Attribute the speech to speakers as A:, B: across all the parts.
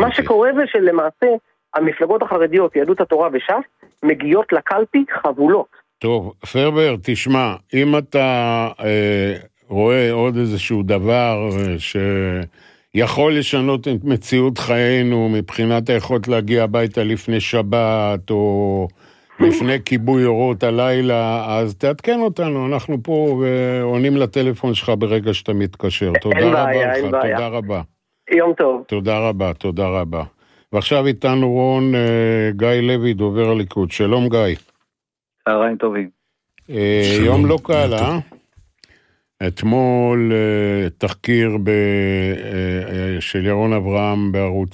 A: מה שקורה זה שלמעשה המפלגות החרדיות, יהדות התורה וש"ס, מגיעות לקלפי חבולות.
B: טוב, פרבר, תשמע, אם אתה רואה עוד איזשהו דבר שיכול לשנות את מציאות חיינו מבחינת היכולת להגיע הביתה לפני שבת או לפני כיבוי אורות הלילה, אז תעדכן אותנו, אנחנו פה ועונים לטלפון שלך ברגע שאתה מתקשר. תודה רבה לך, תודה רבה.
A: יום טוב.
B: תודה רבה, תודה רבה. ועכשיו איתנו רון גיא לוי, דובר הליכוד. שלום גיא.
C: צהריים טובים.
B: יום לא קל, אתמול תחקיר של ירון אברהם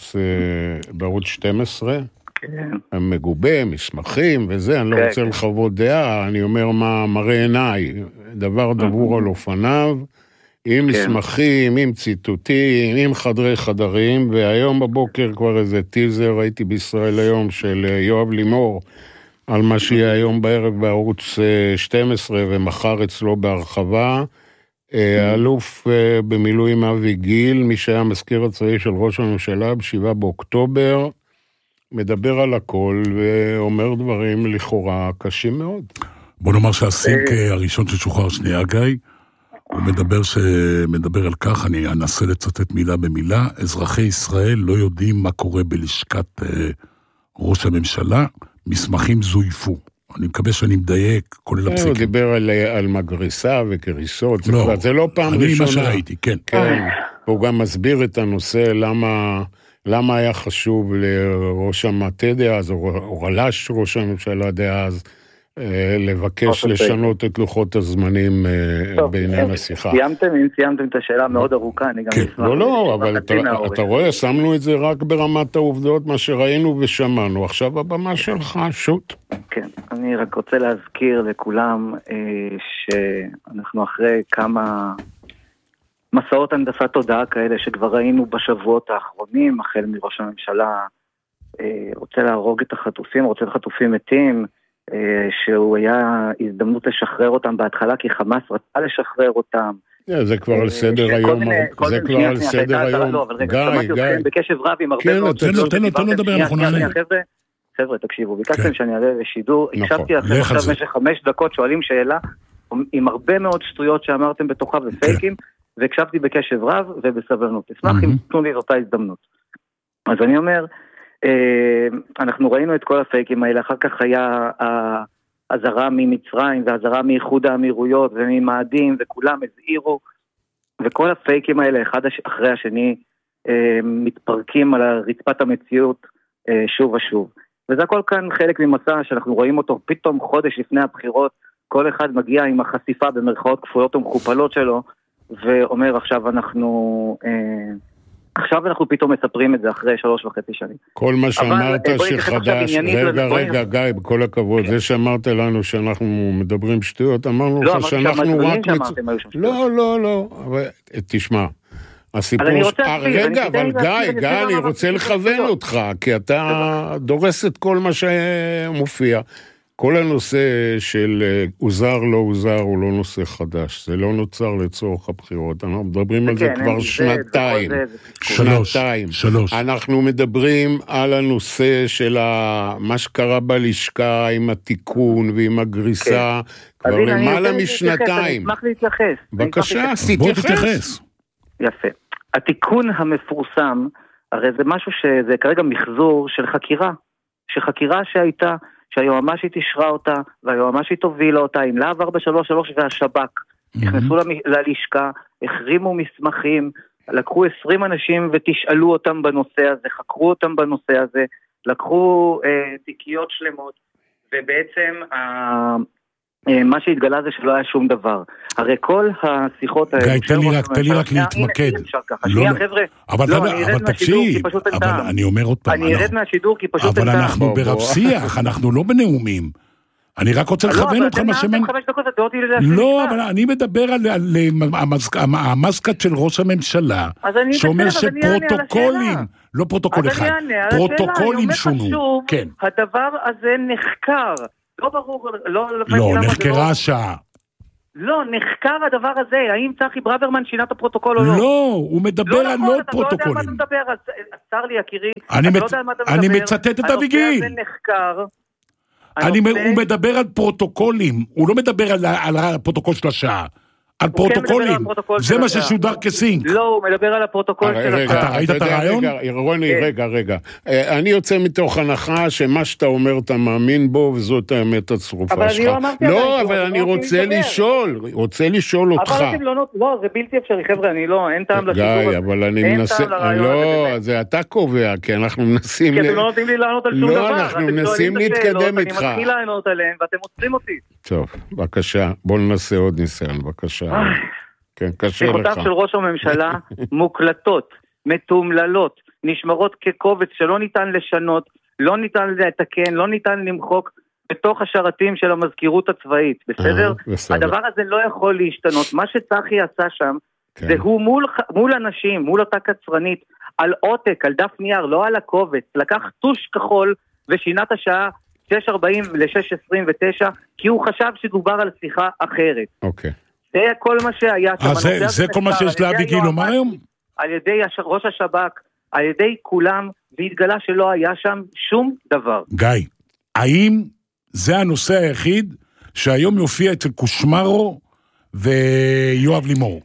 B: בערוץ 12, מגובה, מסמכים וזה, אני לא רוצה לחוות דעה, אני אומר מה מראה עיניי, דבר דבור על אופניו, עם מסמכים, עם ציטוטים, עם חדרי חדרים, והיום בבוקר כבר איזה טיזר ראיתי בישראל היום של יואב לימור, על מה שיהיה היום בערב בערוץ 12 ומחר אצלו בהרחבה, האלוף במילואים אבי גיל, מי שהיה מזכיר הצבאי של ראש הממשלה ב7 באוקטובר, מדבר על הכל ואומר דברים לכאורה קשים מאוד.
D: בוא נאמר שהסינק הראשון ששוחרר שנייה גיא, הוא מדבר על כך, אני אנסה לצטט מילה במילה, אזרחי ישראל לא יודעים מה קורה בלשכת ראש הממשלה, מסמכים זויפו. אני מקווה שאני מדייק, כולל הפסיקים.
B: הוא דיבר על מגריסה וקריסות, זה לא פעם ראשונה.
D: אני מה שראיתי, כן.
B: הוא גם מסביר את הנושא, למה היה חשוב לראש המטה דאז, או רלש ראש הממשלה דאז, לבקש לשנות את לוחות הזמנים בעניין השיחה.
C: סיימתם את השאלה מאוד ארוכה, אני גם אשמח.
B: לא, אבל אתה רואה, שמנו את זה רק ברמת העובדות, מה שראינו ושמענו. עכשיו הבמה שלך, שוט.
C: כן, אני רק רוצה להזכיר לכולם שאנחנו אחרי כמה מסעות הנדסת תודעה כאלה שכבר ראינו בשבועות האחרונים, החל מראש הממשלה רוצה להרוג את החטופים, רוצה את החטופים מתים, שהוא היה הזדמנות לשחרר אותם בהתחלה, כי חמאס רצה לשחרר אותם.
B: זה כבר על סדר היום. זה כבר על סדר היום.
C: גיא. בקשב רב עם הרבה מאוד...
D: תן לדבר, אנחנו נעלה.
C: חבר'ה, תקשיבו, ביקשתם שאני אעלה לשידור, הקשבתי לכם עכשיו במשך 5 דקות, שואלים שאלה, עם הרבה מאוד שטויות שאמרתם בתוכה ופייקים, והקשבתי בקשב רב ובסבלנות. אשמח אם תנו לי אותה הזדמנות. אז אני אומר, אנחנו ראינו את כל הפייקים האלה, אחר כך היה הזרה ממצרים והזרה מאיחוד האמירויות וממאדים, וכולם הזהירו, וכל הפייקים האלה אחד אחרי השני מתפרקים על רצפת המציאות שוב ושוב. וזה הכל כאן חלק ממסע שאנחנו רואים אותו פתאום חודש לפני הבחירות, כל אחד מגיע עם החשיפה במרכאות כפולות ומכופלות שלו, ואומר עכשיו אנחנו פתאום מספרים את זה אחרי 3.5 שנים.
B: כל מה שאמרת שחדש, רגע, גיא, בכל הכבוד, זה שאמרת לנו שאנחנו מדברים שטויות, אמרנו לך שאנחנו רק... לא, אבל תשמע, הסיפור... רגע, אבל גיא, אני רוצה לכוון אותך, כי אתה דורס את כל מה שמופיע. כל הנושא של עוזר לא עוזר הוא לא נושא חדש, זה לא נוצר לצורך הבחירות, אנחנו מדברים על זה כבר שנתיים. אנחנו מדברים על הנושא של מה שקרה בלשכה עם התיקון ועם הגריסה, כבר למעלה משנתיים.
C: אני אשמח להתייחס.
B: בבקשה, תתייחס.
C: יפה. התיקון המפורסם, הרי זה משהו שזה כרגע מחזור של חקירה שהייתה, שהיועמ"שית אישרה אותה, והיועמ"שית הובילה אותה עם להב 433 והשב"כ. נכנסו ללשכה, החרימו מסמכים, לקחו 20 אנשים ותשאלו אותם בנושא הזה, חקרו אותם בנושא הזה, לקחו תיקיות שלמות, ובעצם מה שהתגלה זה שלא היה שום דבר. הרי כל השיחות האלה...
D: גיא, תן לי רק להתמקד.
C: שנייה, חבר'ה.
D: אבל תקשיב, אבל אני אומר עוד פעם.
C: אני ארד מהשידור כי פשוט...
D: אבל אנחנו ברב שיח, אנחנו לא בנאומים. אני רק רוצה לכוון אותך מה שמן... לא, אבל אני מדבר על המסקט של ראש הממשלה, שאומר שפרוטוקולים, לא פרוטוקול אחד, פרוטוקולים שונו.
C: הדבר הזה נחקר. לא ברור,
D: לא, נחקרה שעה.
C: לא, נחקר הדבר הזה, האם צחי ברוורמן שינה את הפרוטוקול או לא?
D: לא, הוא מדבר על לא פרוטוקולים.
C: אתה לא יודע מה אתה מדבר, אז צר לי יקירי,
D: אני מצטט את אבי גיל.
C: הנושא הזה נחקר.
D: הוא מדבר על פרוטוקולים, הוא לא מדבר על הפרוטוקול של השעה. על פרוטוקולים, זה מה ששודר כסינק.
C: לא, הוא מדבר על הפרוטוקול של השעה.
D: אתה ראית את הרעיון?
B: רוני, רגע. אני יוצא מתוך הנחה שמה שאתה אומר אתה מאמין בו, וזאת האמת הצרופה שלך.
C: אבל אני לא אמרתי...
B: לא, אבל אני רוצה לשאול אותך.
C: לא, זה בלתי אפשרי, חבר'ה, אני לא, אין טעם לשידור הזה.
B: גיא, אבל אני מנסה... לא, זה אתה קובע, כי אנחנו מנסים...
C: כי אתם לא נותנים לי לענות על שום דבר.
B: לא, אנחנו מנסים להתקדם איתך.
C: אני מתחיל לענות עליהם, ואתם עוצרים אותי.
B: טוב, בבקשה, בוא ננסה עוד ניסיון, בבקשה. כן, קשה לך.
C: שיחותיו של ראש הממשלה מוקלטות, מתומללות, נשמרות כקובץ שלא ניתן לשנות, לא ניתן לתקן, לא ניתן למחוק בתוך השרתים של המזכירות הצבאית, בסדר? הדבר הזה לא יכול להשתנות. מה שצחי עשה שם, זה הוא מול אנשים, מול אותה קצרנית, על עותק, על דף נייר, לא על הקובץ, לקח טוש כחול ושינה את השעה 6:40 ל-6:29, כי הוא חשב שדובר על שיחה אחרת.
B: אוקיי.
C: זה כל מה שהיה.
D: זה כל מה שיש לאבי גיל לומר היום?
C: על ידי ראש השב"כ, על ידי כולם, והתגלה שלא היה שם שום דבר.
D: גיא, האם זה הנושא היחיד שהיום יופיע אצל קושמרו ויואב לימור?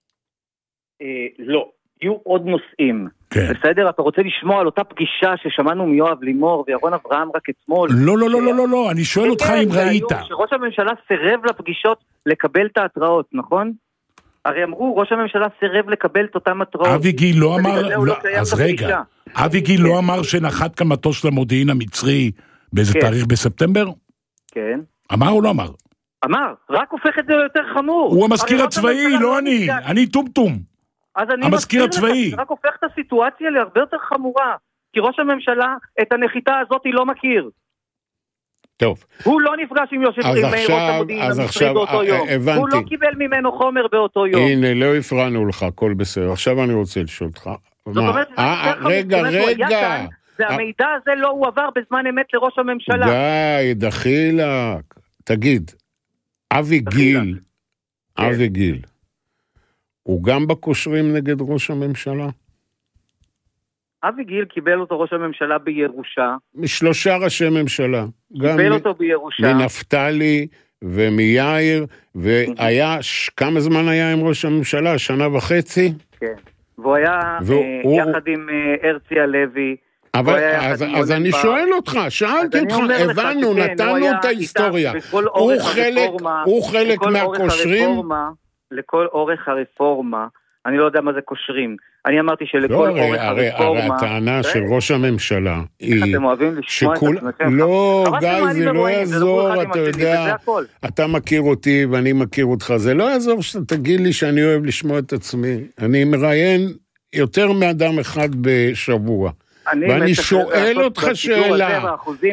C: לא, יהיו עוד נושאים. בסדר? אתה רוצה לשמוע על אותה פגישה ששמענו מיואב לימור וירון אברהם רק אתמול?
D: לא, אני שואל אותך אם ראית.
C: שראש הממשלה סירב לפגישות לקבל את ההתראות, נכון? הרי אמרו, ראש הממשלה סירב לקבל את אותם התראות.
D: אבי גיל לא אמר, אז רגע, אבי גיל לא אמר שנחת כאן מטוס של המודיעין המצרי באיזה תאריך בספטמבר?
C: כן.
D: אמר או לא אמר?
C: אמר, רק הופך את זה ליותר חמור.
D: הוא המזכיר הצבאי, לא אני טומטום. המזכיר הצבאי.
C: זה רק הופך את הסיטואציה להרבה יותר חמורה, כי ראש הממשלה את הנחיתה הזאת לא מכיר.
B: טוב.
C: הוא לא נפגש עם ראש המודיעין המצרי באותו יום. הוא לא קיבל ממנו חומר באותו יום.
B: הנה, לא הפרענו לך, הכל בסדר. עכשיו אני רוצה לשאול אותך.
C: זאת אומרת,
B: רגע.
C: והמידע הזה לא הועבר בזמן אמת לראש הממשלה.
B: די, דחילק. תגיד, אבי גיל, הוא גם בקושרים נגד ראש הממשלה?
C: אבי גיל קיבל אותו ראש הממשלה בירושה.
B: משלושה ראשי ממשלה.
C: קיבל אותו בירושה.
B: מנפתלי ומיאיר, והיה, כמה זמן היה עם ראש הממשלה? 1.5 שנה?
C: כן. והוא היה יחד עם הרצי הלוי.
B: אז אני שואל אותך, שאלתי אותך, הבנו, נתנו את ההיסטוריה. הוא חלק מהקושרים?
C: לכל אורך הרפורמה, אני לא יודע מה זה קושרים, אני אמרתי שלכל אורך הרפורמה...
B: הרי הטענה של ראש הממשלה היא...
C: אתם אוהבים לשמוע את עצמכם?
B: לא, גיא, זה לא יעזור, אתה יודע, אתה מכיר אותי ואני מכיר אותך, זה לא יעזור שאתה תגיד לי שאני אוהב לשמוע את עצמי, אני מראיין יותר מאדם אחד בשבוע, ואני שואל אותך שאלה,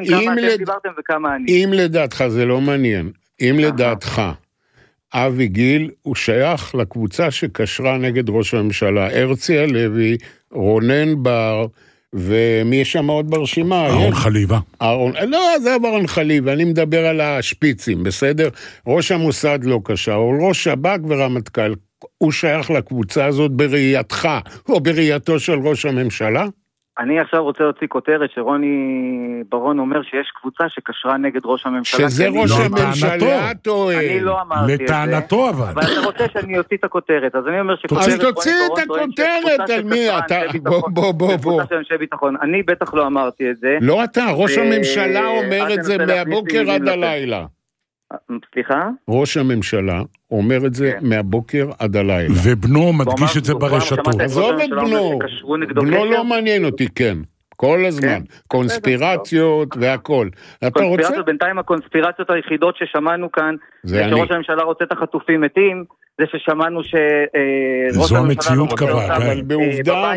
B: אם לדעתך זה לא מעניין, אם לדעתך, אבי גיל הוא שייך לקבוצה שקשרה נגד ראש הממשלה, הרצי הלוי, רונן בר, ומי יש שם עוד ברשימה?
D: אהרון חליבה.
B: לא, זה אהרון חליבה, אני מדבר על השפיצים, בסדר? ראש המוסד לא קשר, אבל ראש שב"כ ורמטכ"ל, הוא שייך לקבוצה הזאת בראייתך, או בראייתו של ראש הממשלה?
C: אני עכשיו רוצה להוציא כותרת שרוני ברון אומר שיש קבוצה שקשרה נגד ראש הממשלה.
B: שזה ראש הממשלה טועה.
C: אני לא אמרתי את זה.
D: לטענתו אבל.
C: ואתה רוצה שאני אוציא את הכותרת, אז אני אומר
B: שכותרת רוני ברון טועה. אז תוציא את הכותרת על מי אתה? בוא.
C: קבוצה של אנשי ביטחון. אני בטח לא אמרתי את זה.
B: לא אתה, ראש הממשלה אומר את זה מהבוקר עד הלילה.
C: סליחה?
B: ראש הממשלה אומר את זה מהבוקר עד הלילה.
D: ובנו מדגיש את זה ברשתות.
B: עזוב את בנו לא מעניין אותי, כן. כל הזמן. קונספירציות והכל.
C: קונספירציות, בינתיים הקונספירציות היחידות ששמענו כאן, שראש הממשלה רוצה את החטופים מתים, זה ששמענו
D: זו המציאות קבע,
B: אבל בעובדה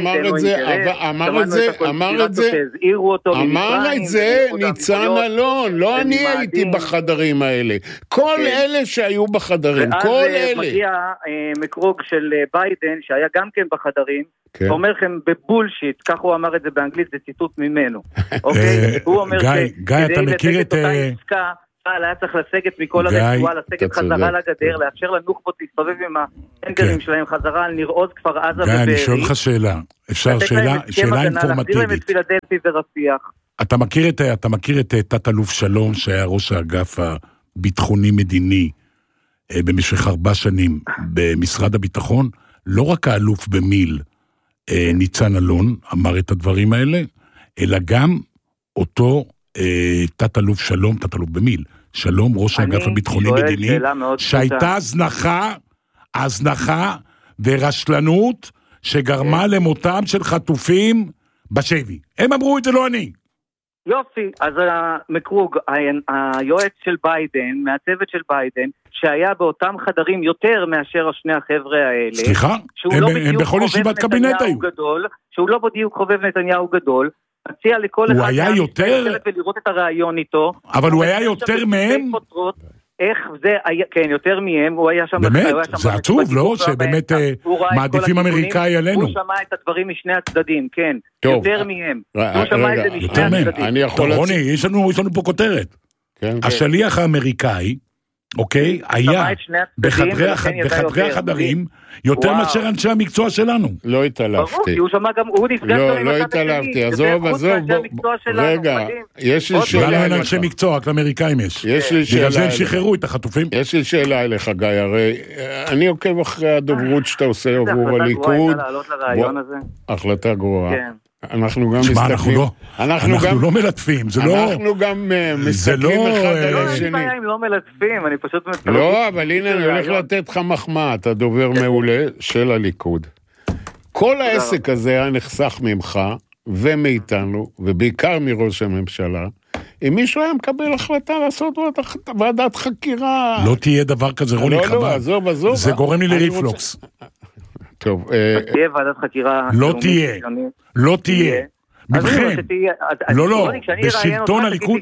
B: אמר את זה ניצן אלון, לא אני הייתי בחדרים האלה, כל אלה שהיו בחדרים, כל אלה.
C: ואז מגיע מקרוג של ביידן שהיה גם כן בחדרים, אומר לכם בבולשיט, כך הוא אמר את זה באנגלית, זה ציטוט ממנו. הוא אומר
D: גיא, אתה מכיר את...
C: צה"ל היה צריך לסגת מכל הרצועה, לסגת חזרה לגדר, לאפשר לנוח'בות להסתובב עם האנגלים שלהם חזרה על ניר עוז, כפר עזה ובארי.
D: אני שואל לך שאלה, אפשר שאלה אינפורמטיבית.
C: להחזיר להם את פילדלפי ורפיח.
D: אתה מכיר את תת-אלוף שלום, שהיה ראש האגף הביטחוני-מדיני במשך 4 שנים במשרד הביטחון? לא רק האלוף במיל ניצן אלון אמר את הדברים האלה, אלא גם אותו תת-אלוף שלום, תת-אלוף במיל, שלום, ראש האגף הביטחוני-מדיני, שהייתה הזנחה ורשלנות שגרמה למותם של חטופים בשבי. הם אמרו את זה, לא אני.
C: יופי, אז מקרוג, היועץ של ביידן, מהצוות של ביידן, שהיה באותם חדרים יותר מאשר שני החבר'ה האלה.
D: סליחה? הם בכל ישיבת קבינט היו.
C: שהוא לא בדיוק חובב נתניהו גדול, מציע לכל אחד...
D: הוא היה יותר...
C: ולראות את הרעיון איתו.
D: אבל הוא היה יותר מהם?
C: איך זה, כן, יותר מהם, הוא היה שם...
D: באמת? זה עצוב, לא? שבאמת מעדיפים אמריקאי עלינו.
C: הוא שמע את הדברים משני הצדדים, כן. יותר מהם. הוא שמע את זה משני הצדדים.
D: רוני, יש לנו פה כותרת. השליח האמריקאי, אוקיי, היה בחדרי החדרים יותר מאשר אנשי המקצוע שלנו.
B: לא התעלפתי.
C: הוא שמע גם, הוא נפגש
B: לא התעלפתי, עזוב, רגע, יש לי שאלה
D: אליך. לנו אין אנשי מקצוע, רק לאמריקאים יש. בגלל זה הם שחררו את החטופים.
B: יש לי שאלה אליך, גיא, הרי אני עוקב אחרי הדוברות שאתה עושה עבור הליכוד. החלטה גרועה. אנחנו גם מסתכלים,
D: אנחנו לא מלטפים, זה לא...
B: אנחנו גם מסתכלים אחד על השני.
C: לא מלטפים, אני פשוט...
B: לא, אבל הנה אני הולך לתת לך מחמאה, אתה דובר מעולה של הליכוד. כל העסק הזה היה נחסך ממך ומאיתנו, ובעיקר מראש הממשלה, אם מישהו היה מקבל החלטה לעשות ועדת חקירה...
D: לא תהיה דבר כזה, רוני חבל.
B: לא, עזוב.
D: זה גורם לי לריפלוקס.
B: טוב.
C: תהיה ועדת חקירה...
D: לא תהיה. מבחן. לא, בשלטון הליכוד,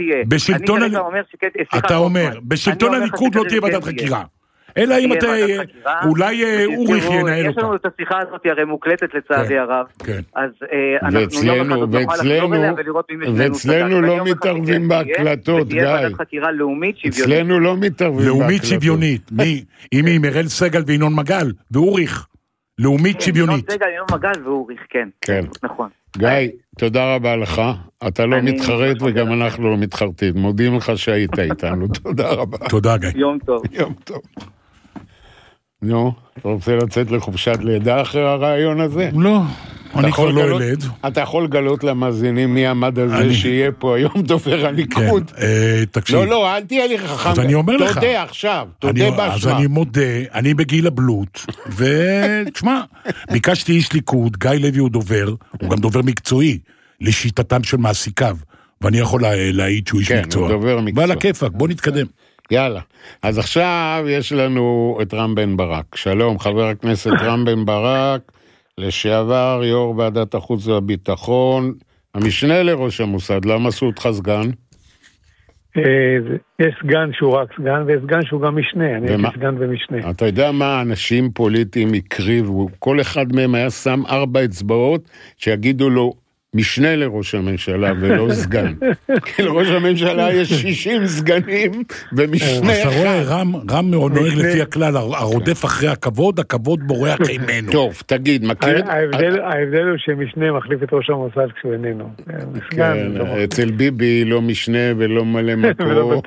D: אתה אומר, בשלטון הליכוד לא תהיה ועדת חקירה. אלא אם אתה, אולי אוריך ינהל אותה.
C: יש לנו את השיחה הזאת הרי מוקלטת לצערי הרב. אז אנחנו יום אחד נוכל לחזור אליה ולראות אם יש לנו...
B: ואצלנו לא מתערבים בהקלטות, גיא.
C: תהיה ועדת חקירה לאומית שוויונית.
B: אצלנו לא מתערבים בהקלטות.
D: לאומית שוויונית. עם מרל סגל וינון מגל ואוריך. לאומית שוויונית.
C: ינון סגל, ינון מגל ואוריך, כן. נכון.
B: גיא, תודה רבה לך. אתה לא מתחרט וגם אנחנו לא מתחרטים. מודים לך שהיית איתנו. תודה רבה.
D: תודה, גיא.
C: יום טוב.
B: יום טוב. נו, אתה רוצה לצאת לחופשת לידה אחרי הרעיון הזה?
D: לא, אני כבר לא ילד.
B: אתה יכול לגלות למאזינים מי עמד על זה שיהיה פה היום דובר הליכוד.
D: תקשיב.
B: לא, אל תהיה לי חכם.
D: אז אני אומר לך.
B: תודה עכשיו, תודה באשמה.
D: אז אני מודה, אני בגיל הבלוט, ותשמע, ביקשתי איש ליכוד, גיא לוי הוא דובר, הוא גם דובר מקצועי, לשיטתם של מעסיקיו, ואני יכול להעיד שהוא איש מקצוע.
B: כן, הוא דובר מקצוע.
D: ועל הכיפק, בוא נתקדם.
B: יאללה, אז עכשיו יש לנו את רם בן ברק. שלום, חבר הכנסת רם בן ברק, לשעבר יו"ר ועדת החוץ והביטחון, המשנה לראש המוסד. למה עשו אותך סגן?
E: יש סגן שהוא רק סגן, ויש סגן שהוא גם משנה. אני הייתי סגן ומשנה.
B: אתה יודע מה אנשים פוליטיים הקריבו? כל אחד מהם היה שם 4 אצבעות שיגידו לו, משנה לראש הממשלה ולא סגן. כי לראש הממשלה יש 60 סגנים ומשנה אחד.
D: אתה רואה, רם נוהג לפי הכלל, הרודף אחרי הכבוד, הכבוד בורח ממנו.
B: טוב, תגיד, מכיר...
E: ההבדל הוא שמשנה מחליף את ראש המוסד כשהוא איננו.
B: כן, אצל ביבי לא משנה ולא מלא מקום.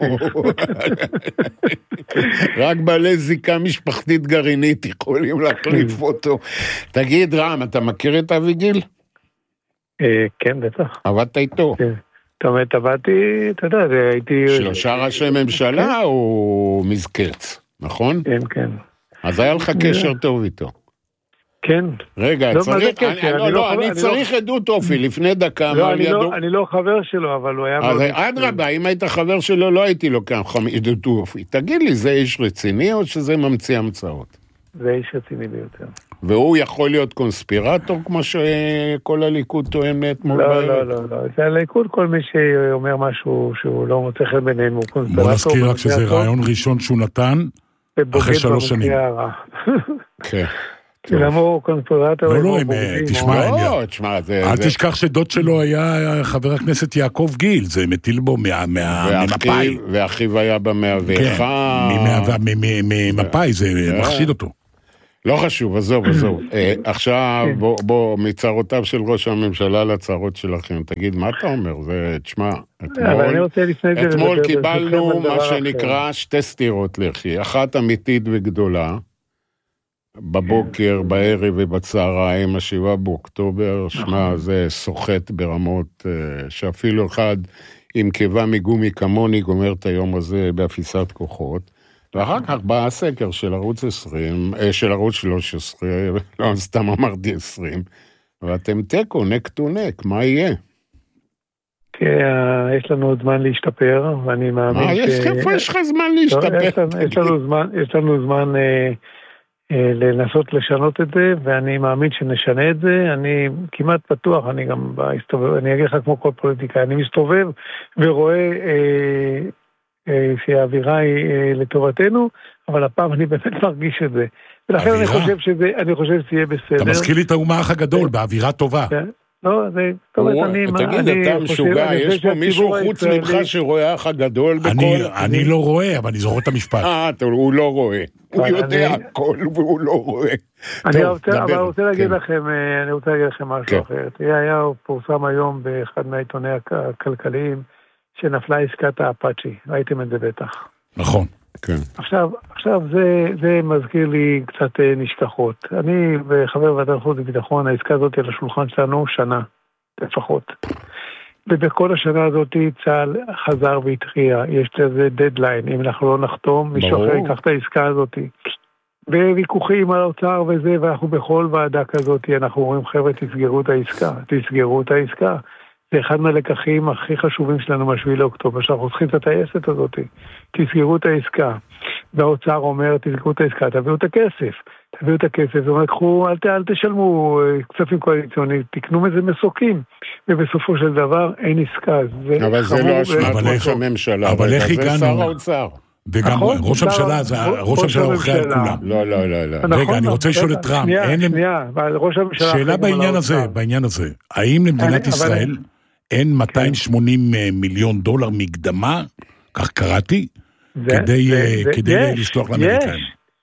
B: רק בעלי זיקה משפחתית גרעינית יכולים להחליף אותו. תגיד, רם, אתה מכיר את אביגיל?
E: כן, בטח.
B: עבדת איתו?
E: זאת אומרת, עבדתי, אתה יודע, הייתי...
B: 3 ראשי ממשלה או מזקץ, נכון?
E: כן, כן.
B: אז היה לך קשר טוב איתו.
E: כן.
B: רגע, אני צריך עדות אופי, לפני דקה.
E: אני לא חבר שלו, אבל הוא היה...
B: אז אדרבה, אם היית חבר שלו, לא הייתי לוקח עדות אופי. תגיד לי, זה איש רציני או שזה ממציא המצאות?
E: זה איש רציני ביותר.
B: והוא יכול להיות קונספירטור, כמו שכל הליכוד טוען מאתמול בערב?
E: לא. זה הליכוד, כל מי שאומר משהו שהוא לא מוצא חן ביניהם, הוא קונספירטור.
D: בוא נזכיר רק שזה רעיון ראשון שהוא נתן, אחרי 3 שנים.
B: כן.
E: למה קונספירטור?
D: לא, תשמע, אל תשכח שדוד שלו היה חבר הכנסת יעקב גיל, זה מטיל בו ממפאי.
B: ואחיו היה ב-101.
D: ממפאי, זה מחשיד אותו.
B: לא חשוב, עזוב. עכשיו, בוא, מצערותיו של ראש הממשלה לצערות שלכם. תגיד, מה אתה אומר? זה, תשמע, אתמול קיבלנו מה שנקרא שתי סתירות לחי. אחת אמיתית וגדולה, בבוקר, בערב ובצהריים, 7 באוקטובר, שמה, זה סוחט ברמות, שאפילו אחד עם קיבה מגומי כמוני גומר את היום הזה באפיסת כוחות, ואחר כך בא הסקר של ערוץ 20, של ערוץ 13, לא סתם אמרתי 20, ואתם תקו, נק טו נק, מה יהיה?
E: יש לנו עוד זמן להשתפר, ואני מאמין
B: איפה יש לך זמן להשתפר?
E: יש לנו זמן לנסות לשנות את זה, ואני מאמין שנשנה את זה. אני כמעט פתוח, אני גם אני אגיד לך כמו כל פוליטיקה, אני מסתובב ורואה שהאווירה היא לטובתנו, אבל הפעם אני באמת מרגיש את זה. ולכן אני חושב שזה יהיה בסדר.
D: אתה מזכיר לי את האומך הגדול, באווירה טובה.
E: לא, זה...
B: תגיד, אתה משוגע, יש פה מישהו חוץ ממך שרואה אח הגדול בכל...
D: אני לא רואה, אבל אני זוכר את המשפט.
B: הוא לא רואה. הוא יודע הכל והוא לא רואה.
E: אני רוצה להגיד לכם משהו אחר. היה פורסם היום באחד מהעיתוני הכלכליים, שנפלה עסקת האפאצ'י. ראיתם את זה בטח.
D: נכון.
E: עכשיו זה מזכיר לי קצת נשכחות. אני וחבר ועדת חוץ וביטחון, העסקה הזאת על השולחן שלנו שנה, לפחות. ובכל השנה הזאת צה"ל חזר והתריע, יש לזה דדליין, אם אנחנו לא נחתום, מישהו אחר ייקח את העסקה הזאת. בוויכוחים על האוצר וזה, ואנחנו בכל ועדה כזאת, אנחנו אומרים, חבר'ה, תסגרו את העסקה. זה אחד מהלקחים הכי חשובים שלנו מ7 לאוקטובר, שאנחנו צריכים את הטייסת הזאת, תסגרו את העסקה. והאוצר אומר, תסגרו את העסקה, תביאו את הכסף, זאת אומרת, אל תשלמו כספים קואליציוניים, תקנו מזה מסוקים, ובסופו של דבר אין עסקה.
B: אבל זה לא אשמת ראש הממשלה,
D: אבל איך
B: הגענו? זה שר האוצר.
D: וגם ראש הממשלה אוכל על כולם.
B: לא.
D: רגע, אני רוצה לשאול את רם, שאלה בעניין הזה, האם למדינת ישראל אין 280 מיליון דולר מקדמה, כך קראתי, כדי לשלוח לאמריקאים?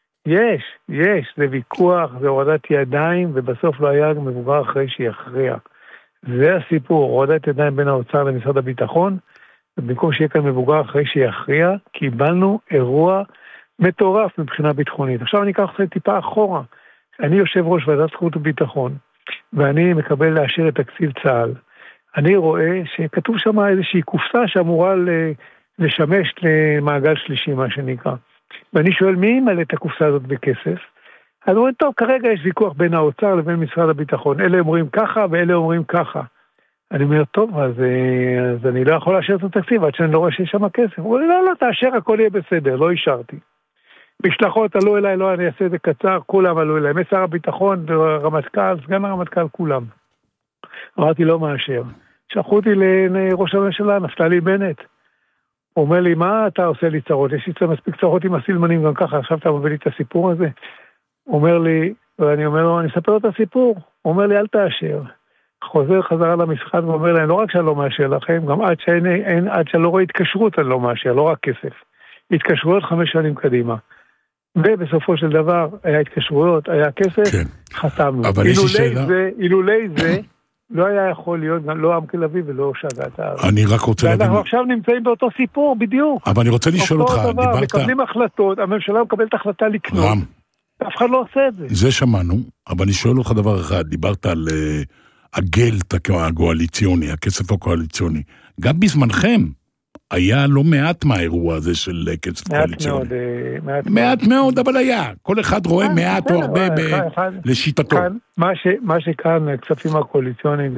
E: יש, זה ויכוח, זה הורדת ידיים, ובסוף לא היה מבוגר אחרי שיכריע. זה הסיפור, הורדת ידיים בין האוצר למשרד הביטחון, ובמקום שיהיה כאן מבוגר אחרי שיכריע, קיבלנו אירוע מטורף מבחינה ביטחונית. עכשיו אני אקח את טיפה אחורה. אני יושב ראש ועדת חוץ וביטחון, ואני מקבל לאשר את תקציב צה"ל. אני רואה שכתוב שם איזושהי קופסה שאמורה לשמש למעגל שלישי, מה שנקרא. ואני שואל, מי מלא את הקופסה הזאת בכסף? אז אומרים, טוב, כרגע יש ויכוח בין האוצר לבין משרד הביטחון. אלה אומרים ככה ואלה אומרים ככה. אני אומר, טוב, אז אני לא יכול לאשר את התקציב, עד שאני לא רואה שיש שם כסף. הוא אומר, לא, תאשר, הכל יהיה בסדר, לא אישרתי. משלחות עלו אליי, לא, אני אעשה את זה קצר, כולם עלו אליי. משר הביטחון, רמטכ"ל, סגן הרמטכ"ל, כולם. אמרתי, לא מאשר. שלחו אותי לראש הממשלה, נפתלי בנט. הוא אומר לי, מה אתה עושה לי צרות? יש לי מספיק צרות עם הסילמנים גם ככה, עכשיו אתה מביא לי את הסיפור הזה. הוא אומר לי, ואני אומר לו, אני אספר לו את הסיפור. הוא אומר לי, אל תאשר. חוזר חזרה למשחק ואומר להם, לא רק שאני לא מאשר לכם, גם עד שאני לא רואה התקשרות אני לא מאשר, לא רק כסף. התקשרויות 5 שנים קדימה. ובסופו של דבר היה התקשרויות, היה כסף, כן. חתמנו. אילולי זה לא היה יכול להיות, לא עם תל אביב ולא שגעת הארץ.
D: אני רק רוצה להגיד...
E: ואנחנו עכשיו נמצאים באותו סיפור, בדיוק.
D: אבל אני רוצה לשאול אותך, דיברת...
E: מקבלים החלטות, הממשלה מקבלת החלטה לקנות. רם. אף אחד לא עושה את זה.
D: זה שמענו, אבל אני שואל אותך דבר אחד, דיברת על הגלט הקואליציוני, הכסף הקואליציוני. גם בזמנכם היה לא מעט מהאירוע הזה של כסף קואליציוני. מעט מאוד, אבל היה. כל אחד רואה מעט או הרבה לשיטתו.
E: מה שכאן, הכספים הקואליציוניים,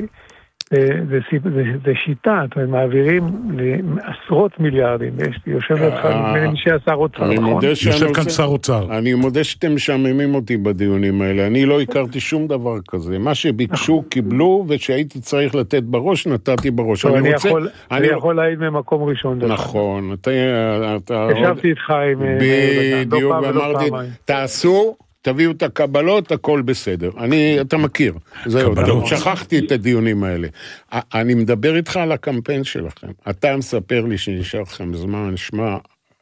E: זה שיטה, זאת אומרת, מעבירים לעשרות מיליארדים, יושב כאן שר אוצר, נכון?
D: יושב כאן שר אוצר.
B: אני מודה שאתם משעממים אותי בדיונים האלה, אני לא הכרתי שום דבר כזה, מה שביקשו קיבלו, ושהייתי צריך לתת בראש, נתתי בראש.
E: אני יכול להעיד ממקום ראשון.
B: נכון,
E: ישבתי איתך עם...
B: בדיוק, ואמרתי, תעשו, תביאו את הקבלות, הכל בסדר. אתה מכיר. זהו, שכחתי את הדיונים האלה. אני מדבר איתך על הקמפיין שלכם. אתה מספר לי שנשאר לכם זמן, שמע,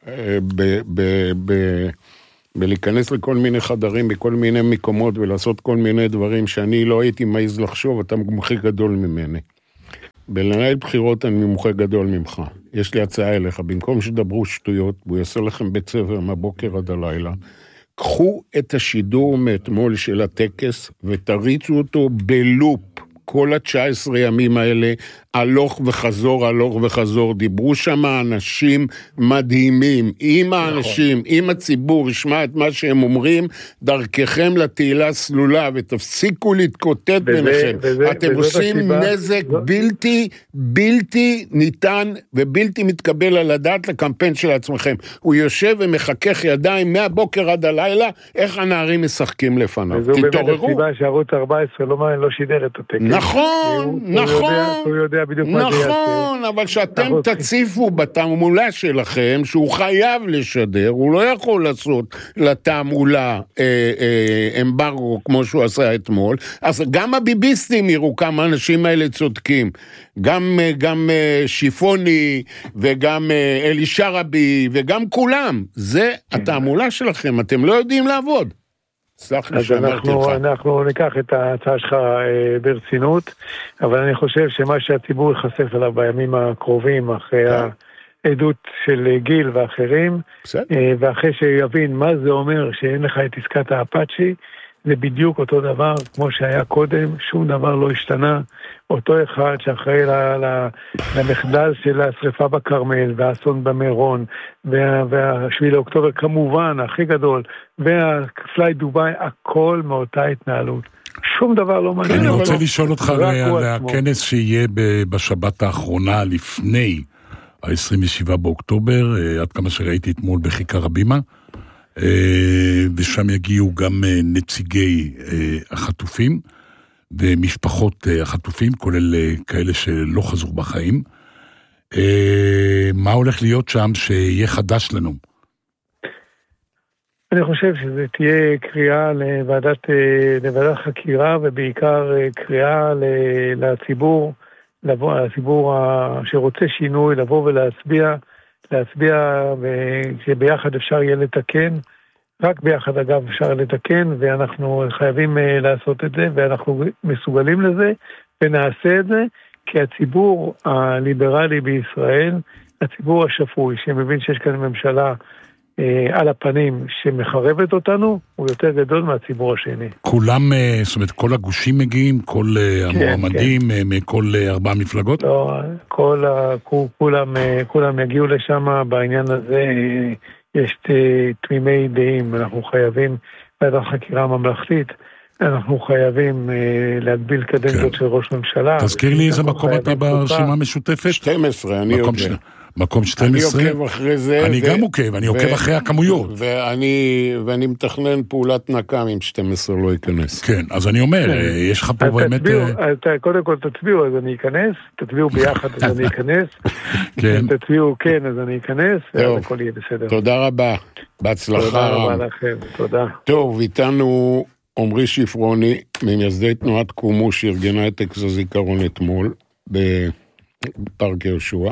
B: ולהיכנס לכל מיני חדרים, בכל מיני מקומות, ולעשות כל מיני דברים שאני לא הייתי מעז לחשוב, אתה מומחה גדול ממני. בלנהל בחירות אני מומחה גדול ממך. יש לי הצעה אליך, במקום שדברו שטויות, והוא יעשה לכם בית ספר מהבוקר עד הלילה, קחו את השידור מאתמול של הטקס, ותריצו אותו בלופ. כל ה-19 ימים האלה, הלוך וחזור, דיברו שם אנשים מדהימים, עם האנשים, עם הציבור, ישמע את מה שהם אומרים, דרככם לתהילה סלולה, ותפסיקו להתקוטט ביניכם. אתם עושים נזק בלתי ניתן, ובלתי מתקבל על הדעת לקמפיין של עצמכם. הוא יושב ומחכך ידיים מהבוקר עד הלילה, איך הנערים משחקים לפניו.
E: וזו באמת הסיבה שערוץ 14 לא שידר את הטקס.
B: נכון,
E: הוא יודע בדיוק מה זה יעשה.
B: נכון, אבל שאתם תציפו בתעמולה שלכם, שהוא חייב לשדר, הוא לא יכול לעשות לתעמולה אמברגו כמו שהוא עשה אתמול, אז גם הביביסטים יראו כמה האנשים האלה צודקים, גם שיפוני וגם אלישרבי וגם כולם, זה התעמולה שלכם, אתם לא יודעים לעבוד.
E: אז אנחנו ניקח את ההצעה שלך ברצינות, אבל אני חושב שמה שהציבור יחשף עליו בימים הקרובים, אחרי העדות של גיל ואחרים, ואחרי שיבין מה זה אומר שאין לך את עסקת האפאצ'י, זה בדיוק אותו דבר כמו שהיה קודם, שום דבר לא השתנה, אותו אחד שאחראי למחדל של השריפה בכרמל, והאסון במירון, והשביעי לאוקטובר כמובן, הכי גדול, והפליי דוביי, הכל מאותה התנהלות. שום דבר לא מעניין.
D: אני רוצה לשאול אותך על הכנס שיהיה בשבת האחרונה לפני ה-27 באוקטובר, עד כמה שראיתי אתמול בכיכר הבימה, ושם יגיעו גם נציגי החטופים, ומשפחות החטופים, כולל כאלה שלא חזרו בחיים. מה הולך להיות שם שיהיה חדש לנו?
E: אני חושב שזה תהיה קריאה לוועדת חקירה, ובעיקר קריאה לציבור, לציבור שרוצה שינוי, לבוא ולהצביע, שביחד אפשר יהיה לתקן, רק ביחד אגב אפשר לתקן, ואנחנו חייבים לעשות את זה, ואנחנו מסוגלים לזה, ונעשה את זה, כי הציבור הליברלי בישראל, הציבור השפוי, שמבין שיש כאן ממשלה על הפנים שמחרבת אותנו, הוא יותר גדול מהציבור השני.
D: כולם, זאת אומרת, כל הגושים מגיעים, כל המועמדים, מכל 4 מפלגות?
E: לא, כולם יגיעו לשם, בעניין הזה יש תמימי דעים, אנחנו חייבים, ועדת חקירה ממלכתית, אנחנו חייבים להגביל קדנציות של ראש ממשלה.
D: תזכיר לי איזה מקום אתה ברשימה המשותפת?
B: 12, אני יודע.
D: מקום 12?
B: אני עוקב אחרי זה.
D: אני גם עוקב, אני עוקב אחרי הכמויות.
B: ואני מתכנן פעולת נקם אם 12 לא ייכנס.
D: כן, אז אני אומר, יש לך פה באמת...
E: קודם כל תצביעו, אז אני אכנס, תצביעו ביחד, אז אני אכנס. תצביעו כן, אז אני אכנס, ואז הכל יהיה בסדר.
B: תודה רבה, בהצלחה.
E: תודה רבה לכם, תודה.
B: טוב, איתנו עמרי שפרוני, ממייסדי תנועת קומו, שארגנה את טקס הזיכרון אתמול, בפארק יהושע.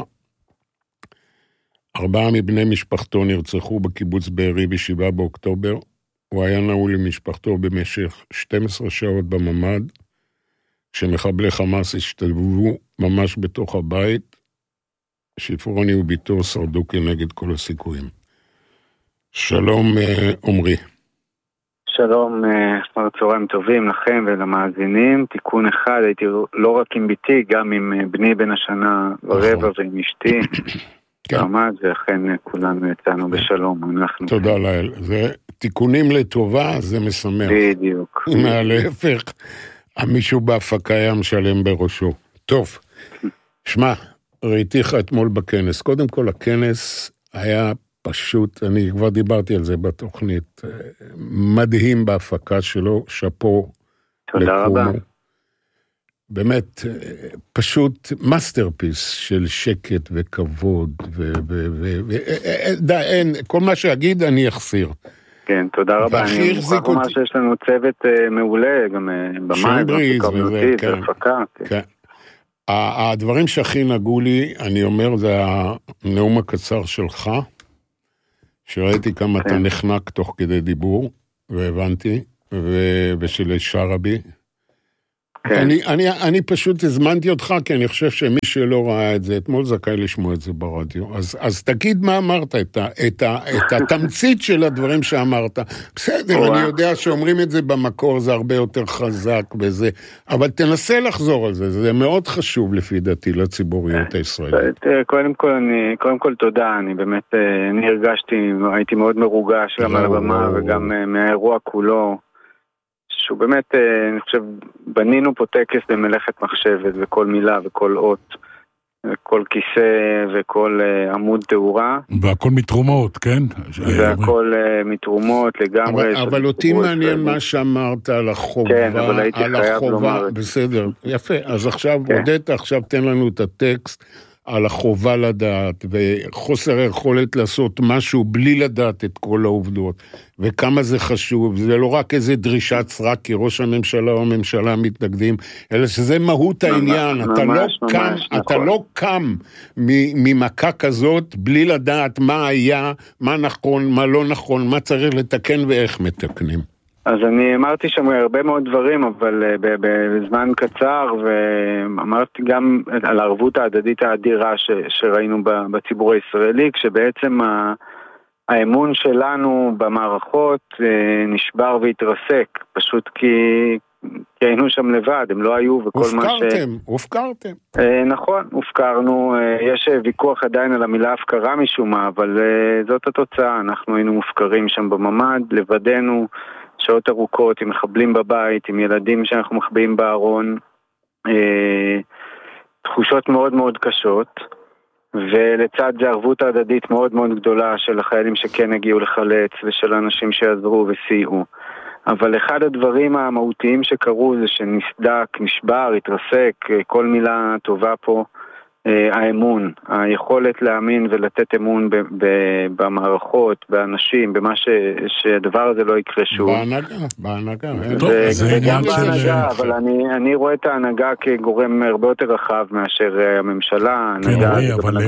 B: 4 מבני משפחתו נרצחו בקיבוץ בארי ב7 באוקטובר, הוא היה נעול למשפחתו במשך 12 שעות בממ"ד, כשמחבלי חמאס השתלבו ממש בתוך הבית, שפרוני וביתו שרדו כנגד כל הסיכויים. שלום עמרי.
F: שלום, צהריים טובים לכם ולמאזינים. תיקון אחד, הייתי לא רק עם ביתי, גם עם בני בן השנה ורבע ועם אשתי. כמובן, ואכן כולנו יצאנו בשלום.
B: תודה לאל. זה תיקונים לטובה, זה משמח.
F: בדיוק.
B: מהלהפך, מישהו בהפקה היה משלם בראשו. טוב, שמע, ראיתיך אתמול בכנס. קודם כל, הכנס היה פשוט, אני כבר דיברתי על זה בתוכנית, מדהים בהפקה שלו, שפו.
F: תודה רבה.
B: באמת, פשוט מאסטרפיס של שקט וכבוד, די, אין, כל מה שאגיד אני אחסיר.
F: כן, תודה רבה. אני מוכרח לומר שיש לנו צוות מעולה, גם במים,
B: ומוזיקה,
F: והפקה.
B: כן. הדברים שהכי נגעו לי, אני אומר, זה הנאום הקצר שלך, שראיתי כמה אתה נחנק תוך כדי דיבור, והבנתי, ושל שרבי. אני פשוט הזמנתי אותך, כי אני חושב שמי שלא ראה את זה, אתמול זכאי לשמוע את זה ברדיו. אז תגיד מה אמרת, את התמצית של הדברים שאמרת. בסדר, אני יודע שאומרים את זה במקור, זה הרבה יותר חזק בזה, אבל תנסה לחזור על זה, זה מאוד חשוב לפי דעתי לציבוריות הישראלית.
F: קודם כל תודה, אני באמת, אני הרגשתי, הייתי מאוד מרוגש גם על הבמה וגם מהאירוע כולו, שהוא באמת, אני חושב, בנינו פה טקס במלאכת מחשבת, וכל מילה וכל אות, וכל כיסא וכל עמוד תאורה.
D: והכל מתרומות, כן?
F: והכל מתרומות לגמרי.
B: אבל אותי מעניין מה שאמרת על החובה.
F: כן, אבל הייתי חייב לומר.
B: בסדר, יפה. אז עכשיו, עודד, עכשיו תן לנו את הטקסט על החובה לדעת, וחוסר היכולת לעשות משהו בלי לדעת את כל העובדות, וכמה זה חשוב, זה לא רק איזה דרישת סרק, כי ראש הממשלה או הממשלה מתנגדים, אלא שזה מהות העניין, אתה לא קם ממכה כזאת, בלי לדעת מה היה, מה נכון, מה לא נכון, מה צריך לתקן ואיך מתקנים.
F: אז אני אמרתי שם הרבה מאוד דברים, אבל בזמן קצר, ואמרתי גם על הערבות ההדדית האדירה שראינו בציבור הישראלי, כשבעצם האמון שלנו במערכות נשבר והתרסק, פשוט כי היינו שם לבד, הם לא היו וכל מה
B: הופקרתם.
F: נכון, הופקרנו, יש ויכוח עדיין על המילה הפקרה משום מה, אבל זאת התוצאה, אנחנו היינו מופקרים שם בממד, לבדנו, שעות ארוכות, עם מחבלים בבית, עם ילדים שאנחנו מחבאים בארון, תחושות מאוד מאוד קשות, ולצד זה ערבות ההדדית מאוד מאוד גדולה של החיילים שכן הגיעו לחלץ, ושל האנשים שעזרו וסייעו. אבל אחד הדברים המהותיים שקרו זה שנסדק, נשבר, התרסק, כל מילה טובה פה, האמון, היכולת להאמין ולתת אמון במערכות, באנשים, במה שהדבר הזה לא יקרה שוב.
B: בהנהגה.
F: וגם בהנהגה, אבל אני רואה את ההנהגה כגורם הרבה יותר רחב מאשר הממשלה,
D: אבל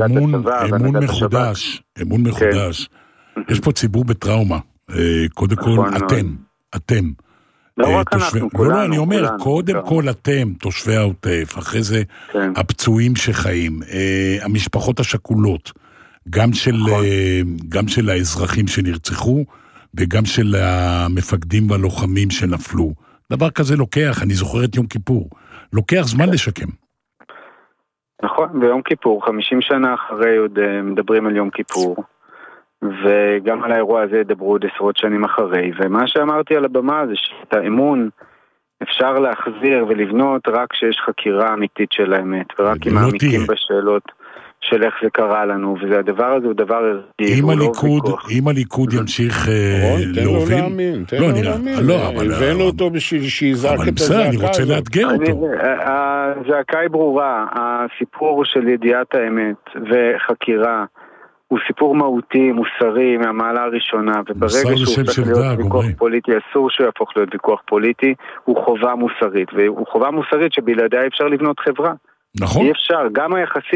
D: אמון מחודש. יש פה ציבור בטראומה. קודם כל, אתם.
F: לא רק אנחנו, כולנו.
D: לא, אני אומר, קודם כל אתם, תושבי העוטף, אחרי זה הפצועים שחיים, המשפחות השכולות, גם של האזרחים שנרצחו, וגם של המפקדים והלוחמים שנפלו. דבר כזה לוקח, אני זוכר את יום כיפור, לוקח זמן לשקם.
F: נכון, ביום כיפור, 50 שנה אחרי עוד מדברים על יום כיפור. וגם על האירוע הזה ידברו עוד עשרות שנים אחרי, ומה שאמרתי על הבמה זה שאת האמון אפשר להחזיר ולבנות רק כשיש חקירה אמיתית של האמת, ורק אם מעמיקים בשאלות של איך זה קרה לנו, והדבר הזה הוא דבר ערכי,
D: אם הליכוד ימשיך להוביל,
B: הבאנו אותו בשביל שיזעק את הזעקה,
D: אני רוצה לאתגר אותו.
F: הזעקה היא ברורה, הסיפור של ידיעת האמת וחקירה הוא סיפור מהותי, מוסרי, מהמעלה הראשונה, וברגע שהוא הופך להיות ויכוח פוליטי, אסור שהוא יהפוך להיות ויכוח פוליטי, הוא חובה מוסרית, והוא חובה מוסרית שבלעדיה אפשר לבנות חברה.
D: נכון.
F: אי אפשר, גם